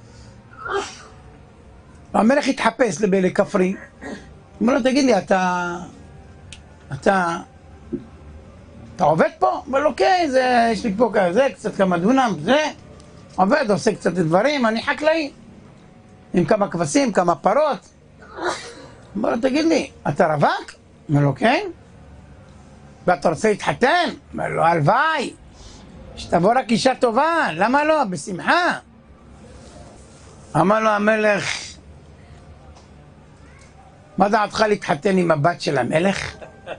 המלך התחפש לכפרי. אומר לו, תגיד לי, אתה עובד פה? אומר לו, כן, יש לי פה כזה, קצת כמה דונם, זה. עובד, עושה קצת דברים, אני חקלאי. עם כמה כבשים, כמה פרות. אומר לו, תגיד לי, אתה רווק? אומר לו, כן. ואתה רוצה להתחתן? אומר לו, הלוואי. שתבוא רק אישה טובה, למה לא? בשמחה. אמר לו המלך, מה דעתך להתחתן עם הבת של המלך?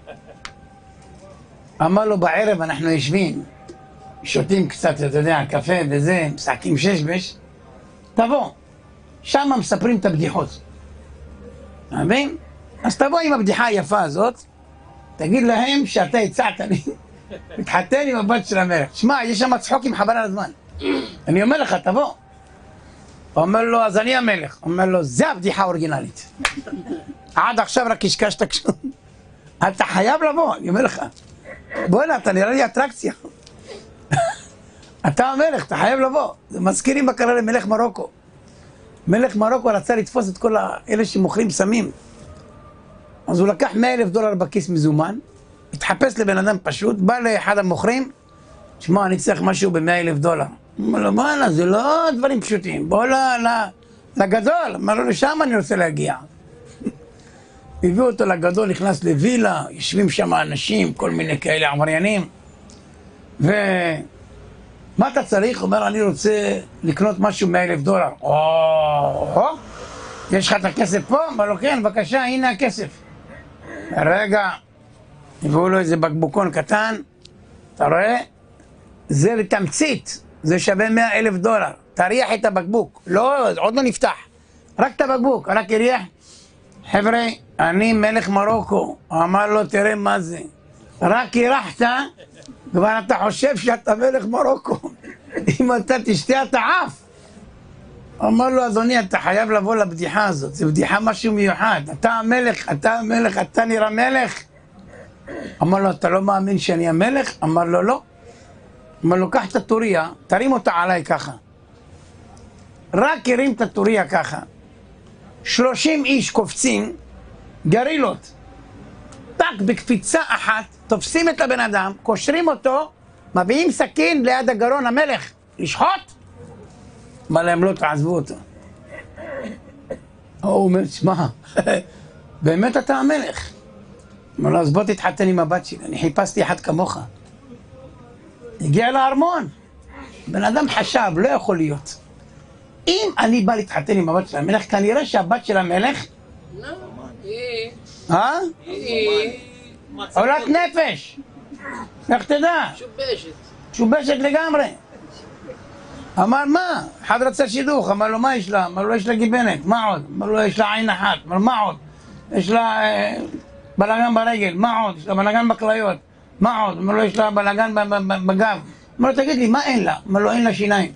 אמר לו, בערב אנחנו יושבים, שותים קצת, אתה יודע, קפה וזה, משחקים שש-בש, תבוא, שם מספרים את הבדיחות. מבין? אז תבוא עם הבדיחה היפה הזאת, תגיד להם שאתה הצעת לי, מתחתן עם הבת של המלך. שמע, יש שם צחוקים חבל על הזמן. אני אומר לך, תבוא. אומר לו, אז אני המלך. אומר לו, זה הבדיחה האורגינלית. עד עכשיו רק השקשת כשום. אתה חייב לבוא, אני אומר לך. בוא'נה, אתה נראה לי אטרקציה. אתה המלך, אתה חייב לבוא. זה מזכירים מה קרה למלך מרוקו. מלך מרוקו רצה לתפוס את כל אלה שמוכרים סמים. אז הוא לקח $100,000 בכיס מזומן, התחפש לבן אדם פשוט, בא לאחד המוכרים, שמע, אני צריך משהו ב$100,000. אמר לו, מה, זה לא דברים פשוטים, בוא לגדול. אמר לו, לשם אני רוצה להגיע. הביאו אותו לגדול, נכנס לווילה, יושבים שם אנשים, כל מיני כאלה עבריינים. ומה אתה צריך? הוא אומר, אני רוצה לקנות משהו $100,000. יש לך את הכסף פה? אמר לו, כן, בבקשה, הנה הכסף. רגע, הביאו לו איזה בקבוקון קטן, אתה רואה? זה לתמצית, זה שווה $100,000. תריח את הבקבוק, לא, עוד לא נפתח, רק את הבקבוק, רק יריח. חבר'ה, אני מלך מרוקו. אמר לו, תראה מה זה, רק ירחת, כבר אתה חושב שאתה מלך מרוקו. אם אתה תשתה אתה עף. אמר לו, אדוני, אתה חייב לבוא לבדיחה הזאת, זו בדיחה משהו מיוחד, אתה המלך, אתה נראה מלך. אמר לו, אתה לא מאמין שאני המלך? אמר לו, לא. אמר לו, קח את הטוריה, תרים אותה עליי ככה. רק הרים את הטוריה ככה. 30 איש קופצים, גרילות. טק, בקפיצה אחת, תופסים את הבן אדם, קושרים אותו, מביאים סכין ליד הגרון המלך, לשחוט. אמר להם, לא תעזבו אותו. הוא אומר, שמע, באמת אתה המלך. אמר לו, אז בוא תתחתן עם הבת שלי, אני חיפשתי אחד כמוך. הגיע לארמון. בן אדם חשב, לא יכול להיות. אם אני בא להתחתן עם הבת של המלך, כנראה שהבת של המלך... עולת נפש. איך תדע? שובשת לגמרי. אמר, מה? אחד רצה שידוך, אמר לו, מה יש לה? אמר לו, יש לה גיבנת, מה עוד? אמר לו, יש לה עין אחת, אמר לו, מה עוד? יש לה בלגן ברגל, מה עוד? יש לה בלגן בכליות, מה עוד? אמר לו, יש לה בלגן בגב. אמר לו, תגיד לי, מה אין לה? אמר לו, אין לה שיניים.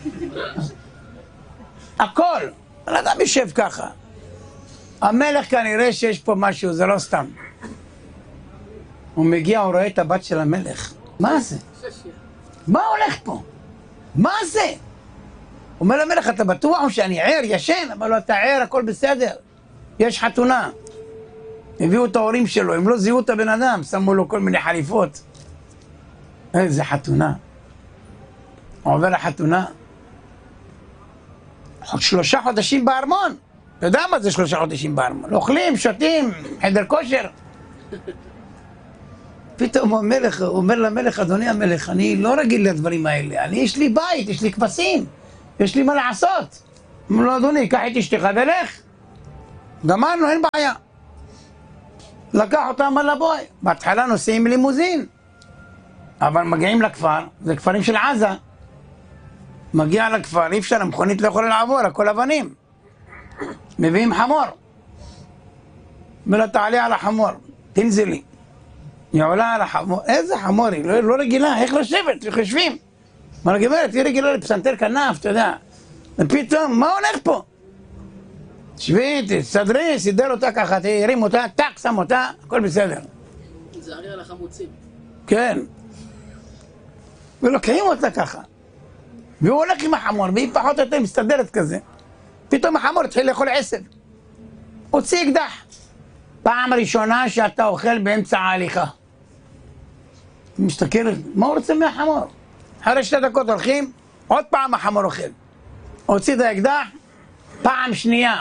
הכל. בן אדם יושב ככה. המלך כנראה שיש פה משהו, זה לא סתם. הוא מגיע, הוא רואה את הבת של המלך. מה זה? מה הולך פה? מה זה? הוא אומר למלך, אתה בטוח או שאני ער, ישן? אמר לו, אתה ער, הכל בסדר. יש חתונה. הביאו את ההורים שלו, הם לא זיהו את הבן אדם, שמו לו כל מיני חליפות. איזה חתונה. הוא עובר לחתונה. 3 חודשים בארמון. אתה יודע מה זה 3 חודשים בארמון? אוכלים, שותים, חדר כושר. פתאום המלך, הוא אומר למלך, אדוני המלך, אני לא רגיל לדברים האלה, יש לי בית, יש לי כבשים, יש לי מה לעשות. אומר לו, אדוני, קח את אשתך ולך. גמרנו, אין בעיה. לקח אותם, אמר לה, בואי. בהתחלה נוסעים לימוזין, אבל מגיעים לכפר, זה כפרים של עזה. מגיע לכפר, אי אפשר, המכונית לא יכולה לעבור, הכל אבנים. מביאים חמור. אומר לה, תעלי על החמור, תנזלי. היא עולה על החמור, איזה חמור היא, לא רגילה, איך לשבת, איך יושבים? אמר לה, גברת, היא רגילה לפסנתר כנף, אתה יודע. ופתאום, מה הולך פה? שבי, תסדרי, סידר אותה ככה, תרים אותה, טק, שם אותה, הכל בסדר. זה הרי על החמוצים. כן. ולוקחים אותה ככה. והוא הולך עם החמור, והיא פחות או יותר מסתדרת כזה. פתאום החמור התחיל לאכול עשב. הוציא אקדח. פעם ראשונה שאתה אוכל באמצע ההליכה. מסתכל, מה הוא רוצה מהחמור? אחרי 2 דקות הולכים, עוד פעם החמור אוכל. הוציא את האקדח, פעם שנייה.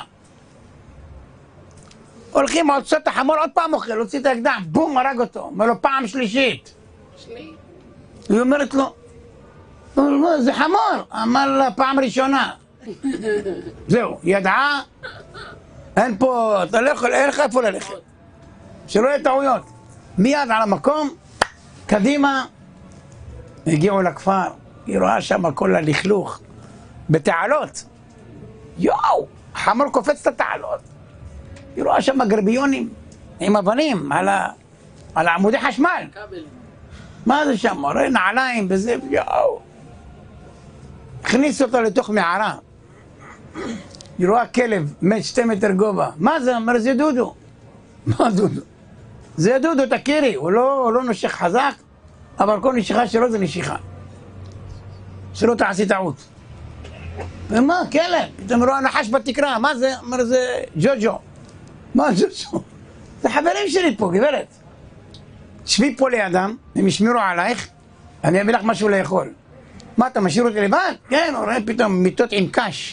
הולכים, הוציא את החמור, עוד פעם אוכל, הוציא את האקדח, בום, הרג אותו. אומר לו, פעם שלישית. היא אומרת לו, זה חמור. אמר לה, פעם ראשונה. זהו, ידעה, אין פה, אתה לא יכול, אין לך איפה ללכת. שלא יהיה טעויות. מיד על המקום, קדימה, הגיעו לכפר, היא רואה שם כל הלכלוך, בתעלות. יואו, חמור קופץ את התעלות. היא רואה שם גרביונים עם אבנים על עמודי חשמל. מה זה שם? רואה נעליים וזה, יואו. הכניס אותו לתוך מערה. היא רואה כלב, 2 מטר גובה. מה זה? אומר, זה דודו. מה דודו? זה דודו, תכירי. הוא לא נושך חזק, אבל כל נשיכה שלו זה נשיכה. שלא תעשי טעות. ומה? כלב. פתאום רואה נחש בתקרה. מה זה? אומר, זה ג'וג'ו. מה ג'וג'ו? זה חברים שלי פה, גברת. תשבי פה לידם, הם ישמירו עלייך, אני אביא לך משהו לאכול. מה, אתה משאיר אותי לבד? כן, הוא רואה פתאום מיטות עם קש.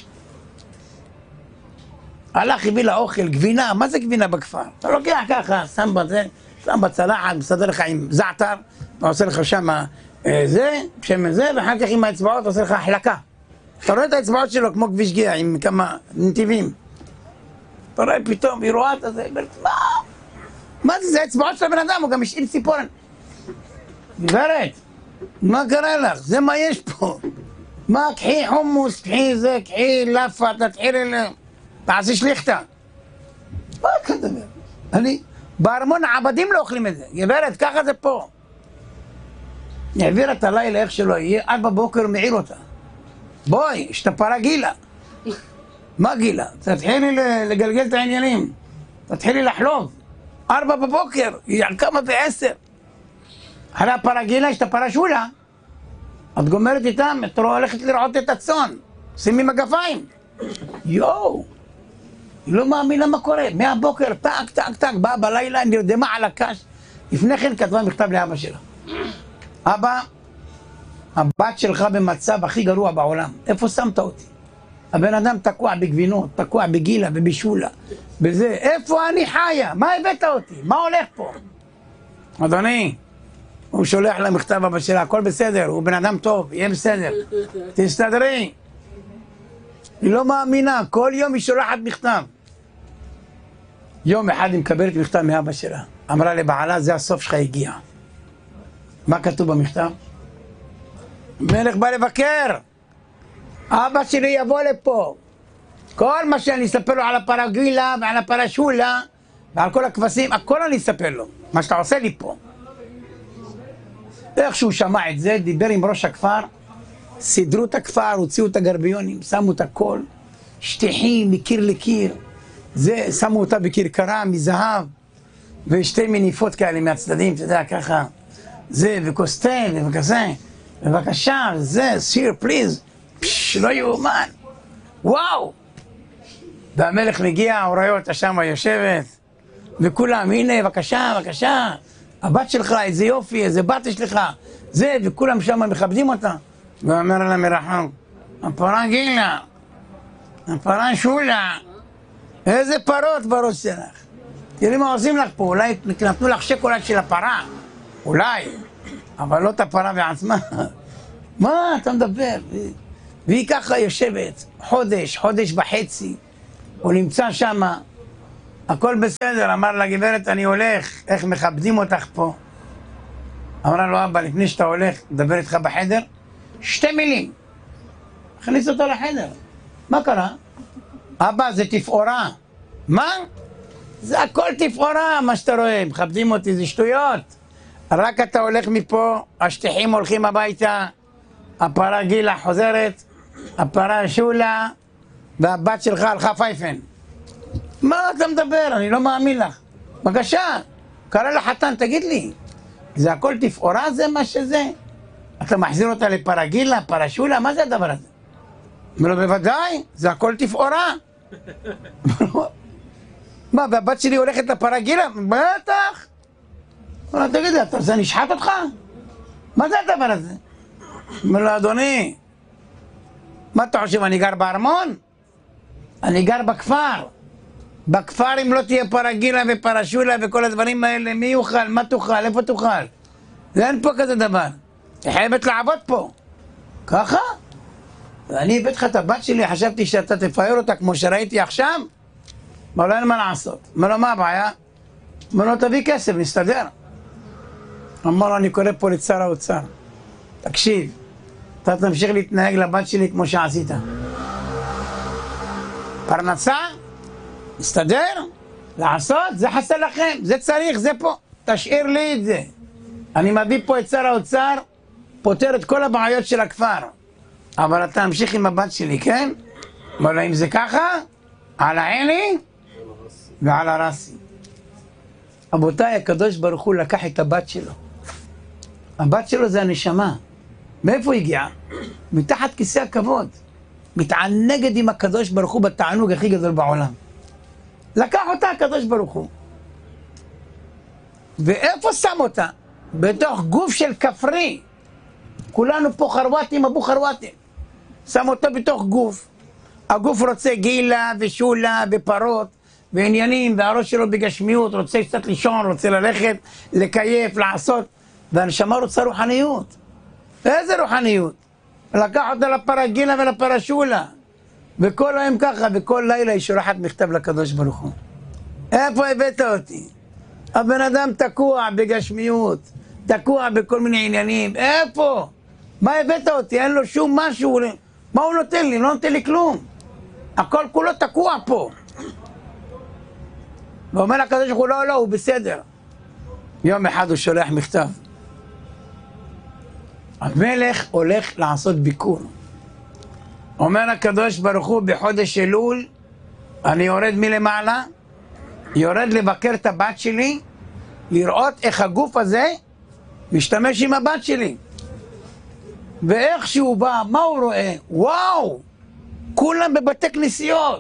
הלך, הביא לה אוכל, גבינה, מה זה גבינה בכפר? אתה לוקח ככה, שם בזה, שם בצלחת, מסדר לך עם זעתר, ועושה לך שם זה, שמן זה, ואחר כך עם האצבעות עושה לך החלקה. אתה רואה את האצבעות שלו כמו כביש גיע, עם כמה נתיבים. אתה רואה פתאום, היא רואה את זה, היא אומרת, מה? מה זה? זה האצבעות של הבן אדם, הוא גם השאיר ציפורן. גברת, מה קרה לך? זה מה יש פה? מה, קחי חומוס, קחי זה, קחי לאפה, תתחילי תעשי שליחתה. מה אתה מדבר? אני, בארמון העבדים לא אוכלים את זה. גברת, ככה זה פה. העביר את הלילה איך שלא יהיה, 4 בבוקר הוא מעיר אותה. בואי, יש את הפרה גילה. מה גילה? תתחילי לגלגל את העניינים. תתחילי לחלוב. 4 בבוקר, היא על כמה ב10. אחרי הפרה גילה יש את הפרה שולה. את גומרת איתם, את הולכת לרעות את הצאן. שימי מגפיים. יואו. היא לא מאמינה מה קורה. מהבוקר, טק, טק, טק, באה בלילה, נרדמה על הקש. לפני כן כתבה מכתב לאבא שלה. אבא, הבת שלך במצב הכי גרוע בעולם. איפה שמת אותי? הבן אדם תקוע בגבינות, תקוע בגילה ובשולה. בזה, איפה אני חיה? מה הבאת אותי? מה הולך פה? אדוני, הוא שולח לה מכתב אבא שלה, הכל בסדר, הוא בן אדם טוב, יהיה בסדר. תסתדרי. היא לא מאמינה, כל יום היא שולחת מכתב. יום אחד היא מקבלת מכתב מאבא שלה. אמרה לבעלה, זה הסוף שלך הגיע. מה כתוב במכתב? מלך בא לבקר. אבא שלי יבוא לפה. כל מה שאני אספר לו על הפרגילה ועל הפרשולה ועל כל הכבשים, הכל אני אספר לו. מה שאתה עושה לי פה. איך שהוא שמע את זה, דיבר עם ראש הכפר, סידרו את הכפר, הוציאו את הגרביונים, שמו את הכל, שטיחים מקיר לקיר, זה, שמו אותה בכרכרה מזהב, ושתי מניפות כאלה מהצדדים, אתה יודע, ככה, זה, וכוס תה, וכזה, בבקשה, זה, סיר, פליז, לא יאומן, וואו! והמלך מגיע, הוא רואה אותה שם יושבת, וכולם, הנה, בבקשה, בבקשה, הבת שלך, איזה יופי, איזה בת יש לך, זה, וכולם שם מכבדים אותה. ואומר לה מרחוק, הפרה גילה, הפרה שולה, איזה פרות בראש שלך. תראי מה עושים לך פה, אולי נתנו לך שקולד של הפרה, אולי, אבל לא את הפרה בעצמה. מה אתה מדבר? והיא ככה יושבת, חודש, חודש וחצי, הוא נמצא שם, הכל בסדר, אמר לה, גברת, אני הולך, איך מכבדים אותך פה? אמרה לו, אבא, לפני שאתה הולך, מדבר איתך בחדר, 2 מילים. הכניס אותו לחדר. מה קרה? אבא, זה תפאורה. מה? זה הכל תפאורה, מה שאתה רואה, מכבדים אותי, זה שטויות. רק אתה הולך מפה, השטיחים הולכים הביתה, הפרה גילה חוזרת, הפרה שולה, והבת שלך הלכה פייפן. מה אתה מדבר? אני לא מאמין לך. בבקשה, קרא לחתן, תגיד לי, זה הכל תפאורה זה מה שזה? אתה מחזיר אותה לפרה גילה, פרה שולה, מה זה הדבר הזה? אומר לו, בוודאי, זה הכל תפאורה. מה, והבת שלי הולכת לפרה גילה? בטח. אומר לו, תגיד לי, זה נשחט אותך? מה זה הדבר הזה? אומר לו, אדוני, מה אתה חושב, אני גר בארמון? אני גר בכפר. בכפר אם לא תהיה פרה גילה ופרה שולה וכל הדברים האלה, מי יאכל? מה תאכל? איפה תאכל? אין פה כזה דבר. היא חייבת לעבוד פה. ככה? ואני הבאתי לך את הבת שלי, חשבתי שאתה תפאר אותה כמו שראיתי עכשיו? אבל אין מה לעשות. אומר לו, מה הבעיה? אומר לו, תביא כסף, נסתדר. אמר לו, אני קורא פה לשר האוצר. תקשיב, אתה תמשיך להתנהג לבת שלי כמו שעשית. פרנסה? נסתדר? לעשות? זה חסר לכם, זה צריך, זה פה. תשאיר לי את זה. אני מביא פה את שר האוצר, פותר את כל הבעיות של הכפר. אבל אתה המשיך עם הבת שלי, כן? אבל אם זה ככה, על העיני ועל הרסי. רבותיי, הקדוש ברוך הוא לקח את הבת שלו. הבת שלו זה הנשמה. מאיפה היא הגיעה? מתחת כיסא הכבוד. מתענגת עם הקדוש ברוך הוא בתענוג הכי גדול בעולם. לקח אותה הקדוש ברוך הוא. ואיפה שם אותה? בתוך גוף של כפרי. כולנו פה חרוואטים, אבו חרוואטים. שם אותו בתוך גוף. הגוף רוצה גילה ושולה ופרות ועניינים, והראש שלו בגשמיות, רוצה קצת לישון, רוצה ללכת, לקייף, לעשות. והנשמה רוצה רוחניות. איזה רוחניות? לקח אותה לפרה גילה ולפרה שולה. וכל היום ככה, וכל לילה היא שולחת מכתב לקדוש ברוך הוא. איפה הבאת אותי? הבן אדם תקוע בגשמיות, תקוע בכל מיני עניינים. איפה? מה הבאת אותי? אין לו שום משהו. מה הוא נותן לי? לא נותן לי כלום. הכל כולו תקוע פה. ואומר לקדוש ברוך הוא, לא, הוא בסדר. יום אחד הוא שולח מכתב. המלך הולך לעשות ביקור. אומר הקדוש ברוך הוא, בחודש אלול, אני יורד מלמעלה, יורד לבקר את הבת שלי, לראות איך הגוף הזה משתמש עם הבת שלי. ואיך שהוא בא, מה הוא רואה? וואו! כולם בבתי כנסיות.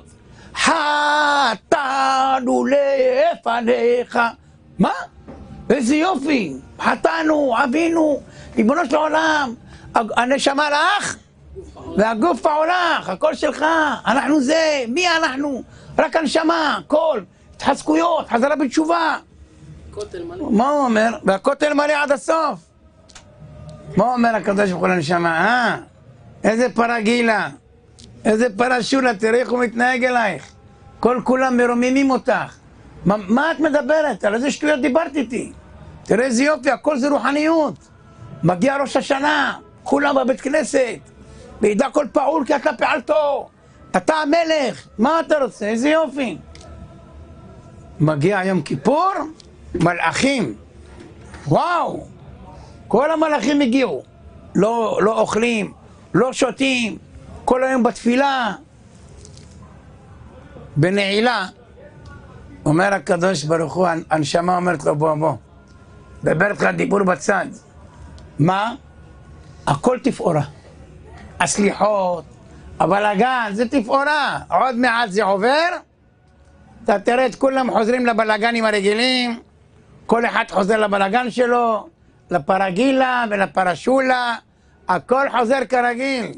חטאנו לפניך. מה? איזה יופי. חטאנו, אבינו, ריבונו של העולם. הנשמה לך והגוף העולך, הכל שלך. אנחנו זה, מי אנחנו? רק הנשמה, הכל. התחזקויות, חזרה בתשובה. כותל מלא. מה הוא אומר? והכותל מלא עד הסוף. מה אומר הקדוש ברוך הוא לנשמה? איזה פרה גילה, איזה פרה שולה, תראי איך הוא מתנהג אלייך. כל כולם מרוממים אותך. מה את מדברת? על איזה שטויות דיברת איתי? תראה איזה יופי, הכל זה רוחניות. מגיע ראש השנה, כולם בבית כנסת, וידע כל פעול כי אתה פעלתו. אתה המלך, מה אתה רוצה? איזה יופי. מגיע יום כיפור, מלאכים. וואו! כל המלאכים הגיעו. לא אוכלים, לא שותים, כל היום בתפילה. בנעילה, אומר הקדוש ברוך הוא, הנשמה אומרת לו, בוא. דבר איתך דיבור בצד. מה? הכל תפאורה. הסליחות, הבלגן, זה תפאורה. עוד מעט זה עובר, אתה תראה את כולם חוזרים לבלגנים הרגילים, כל אחד חוזר לבלגן שלו, לפרה גילה ולפרה שולה, הכל חוזר כרגיל.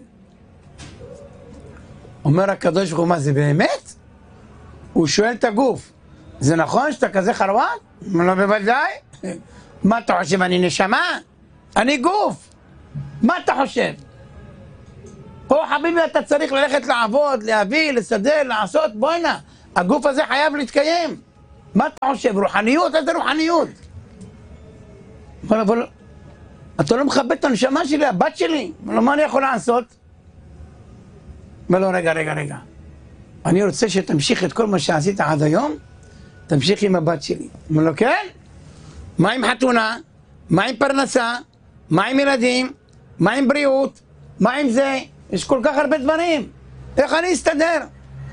אומר הקדוש ברוך הוא, מה זה באמת? הוא שואל את הגוף, זה נכון שאתה כזה חרוואט? אומר לו, בוודאי. מה אתה חושב, אני נשמה? אני גוף. מה אתה חושב? פה חביבי אתה צריך ללכת לעבוד, להביא, לסדר, לעשות, בוא הנה. הגוף הזה חייב להתקיים. מה אתה חושב? רוחניות? איזה רוחניות? אבל אתה לא מכבד את הנשמה שלי, הבת שלי. מה אני יכול לעשות? ולא, רגע. אני רוצה שתמשיך את כל מה שעשית עד היום, תמשיך עם הבת שלי. אומר לו, כן? מה עם חתונה? מה עם פרנסה? מה עם ילדים? מה עם בריאות? מה עם זה? יש כל כך הרבה דברים. איך אני אסתדר?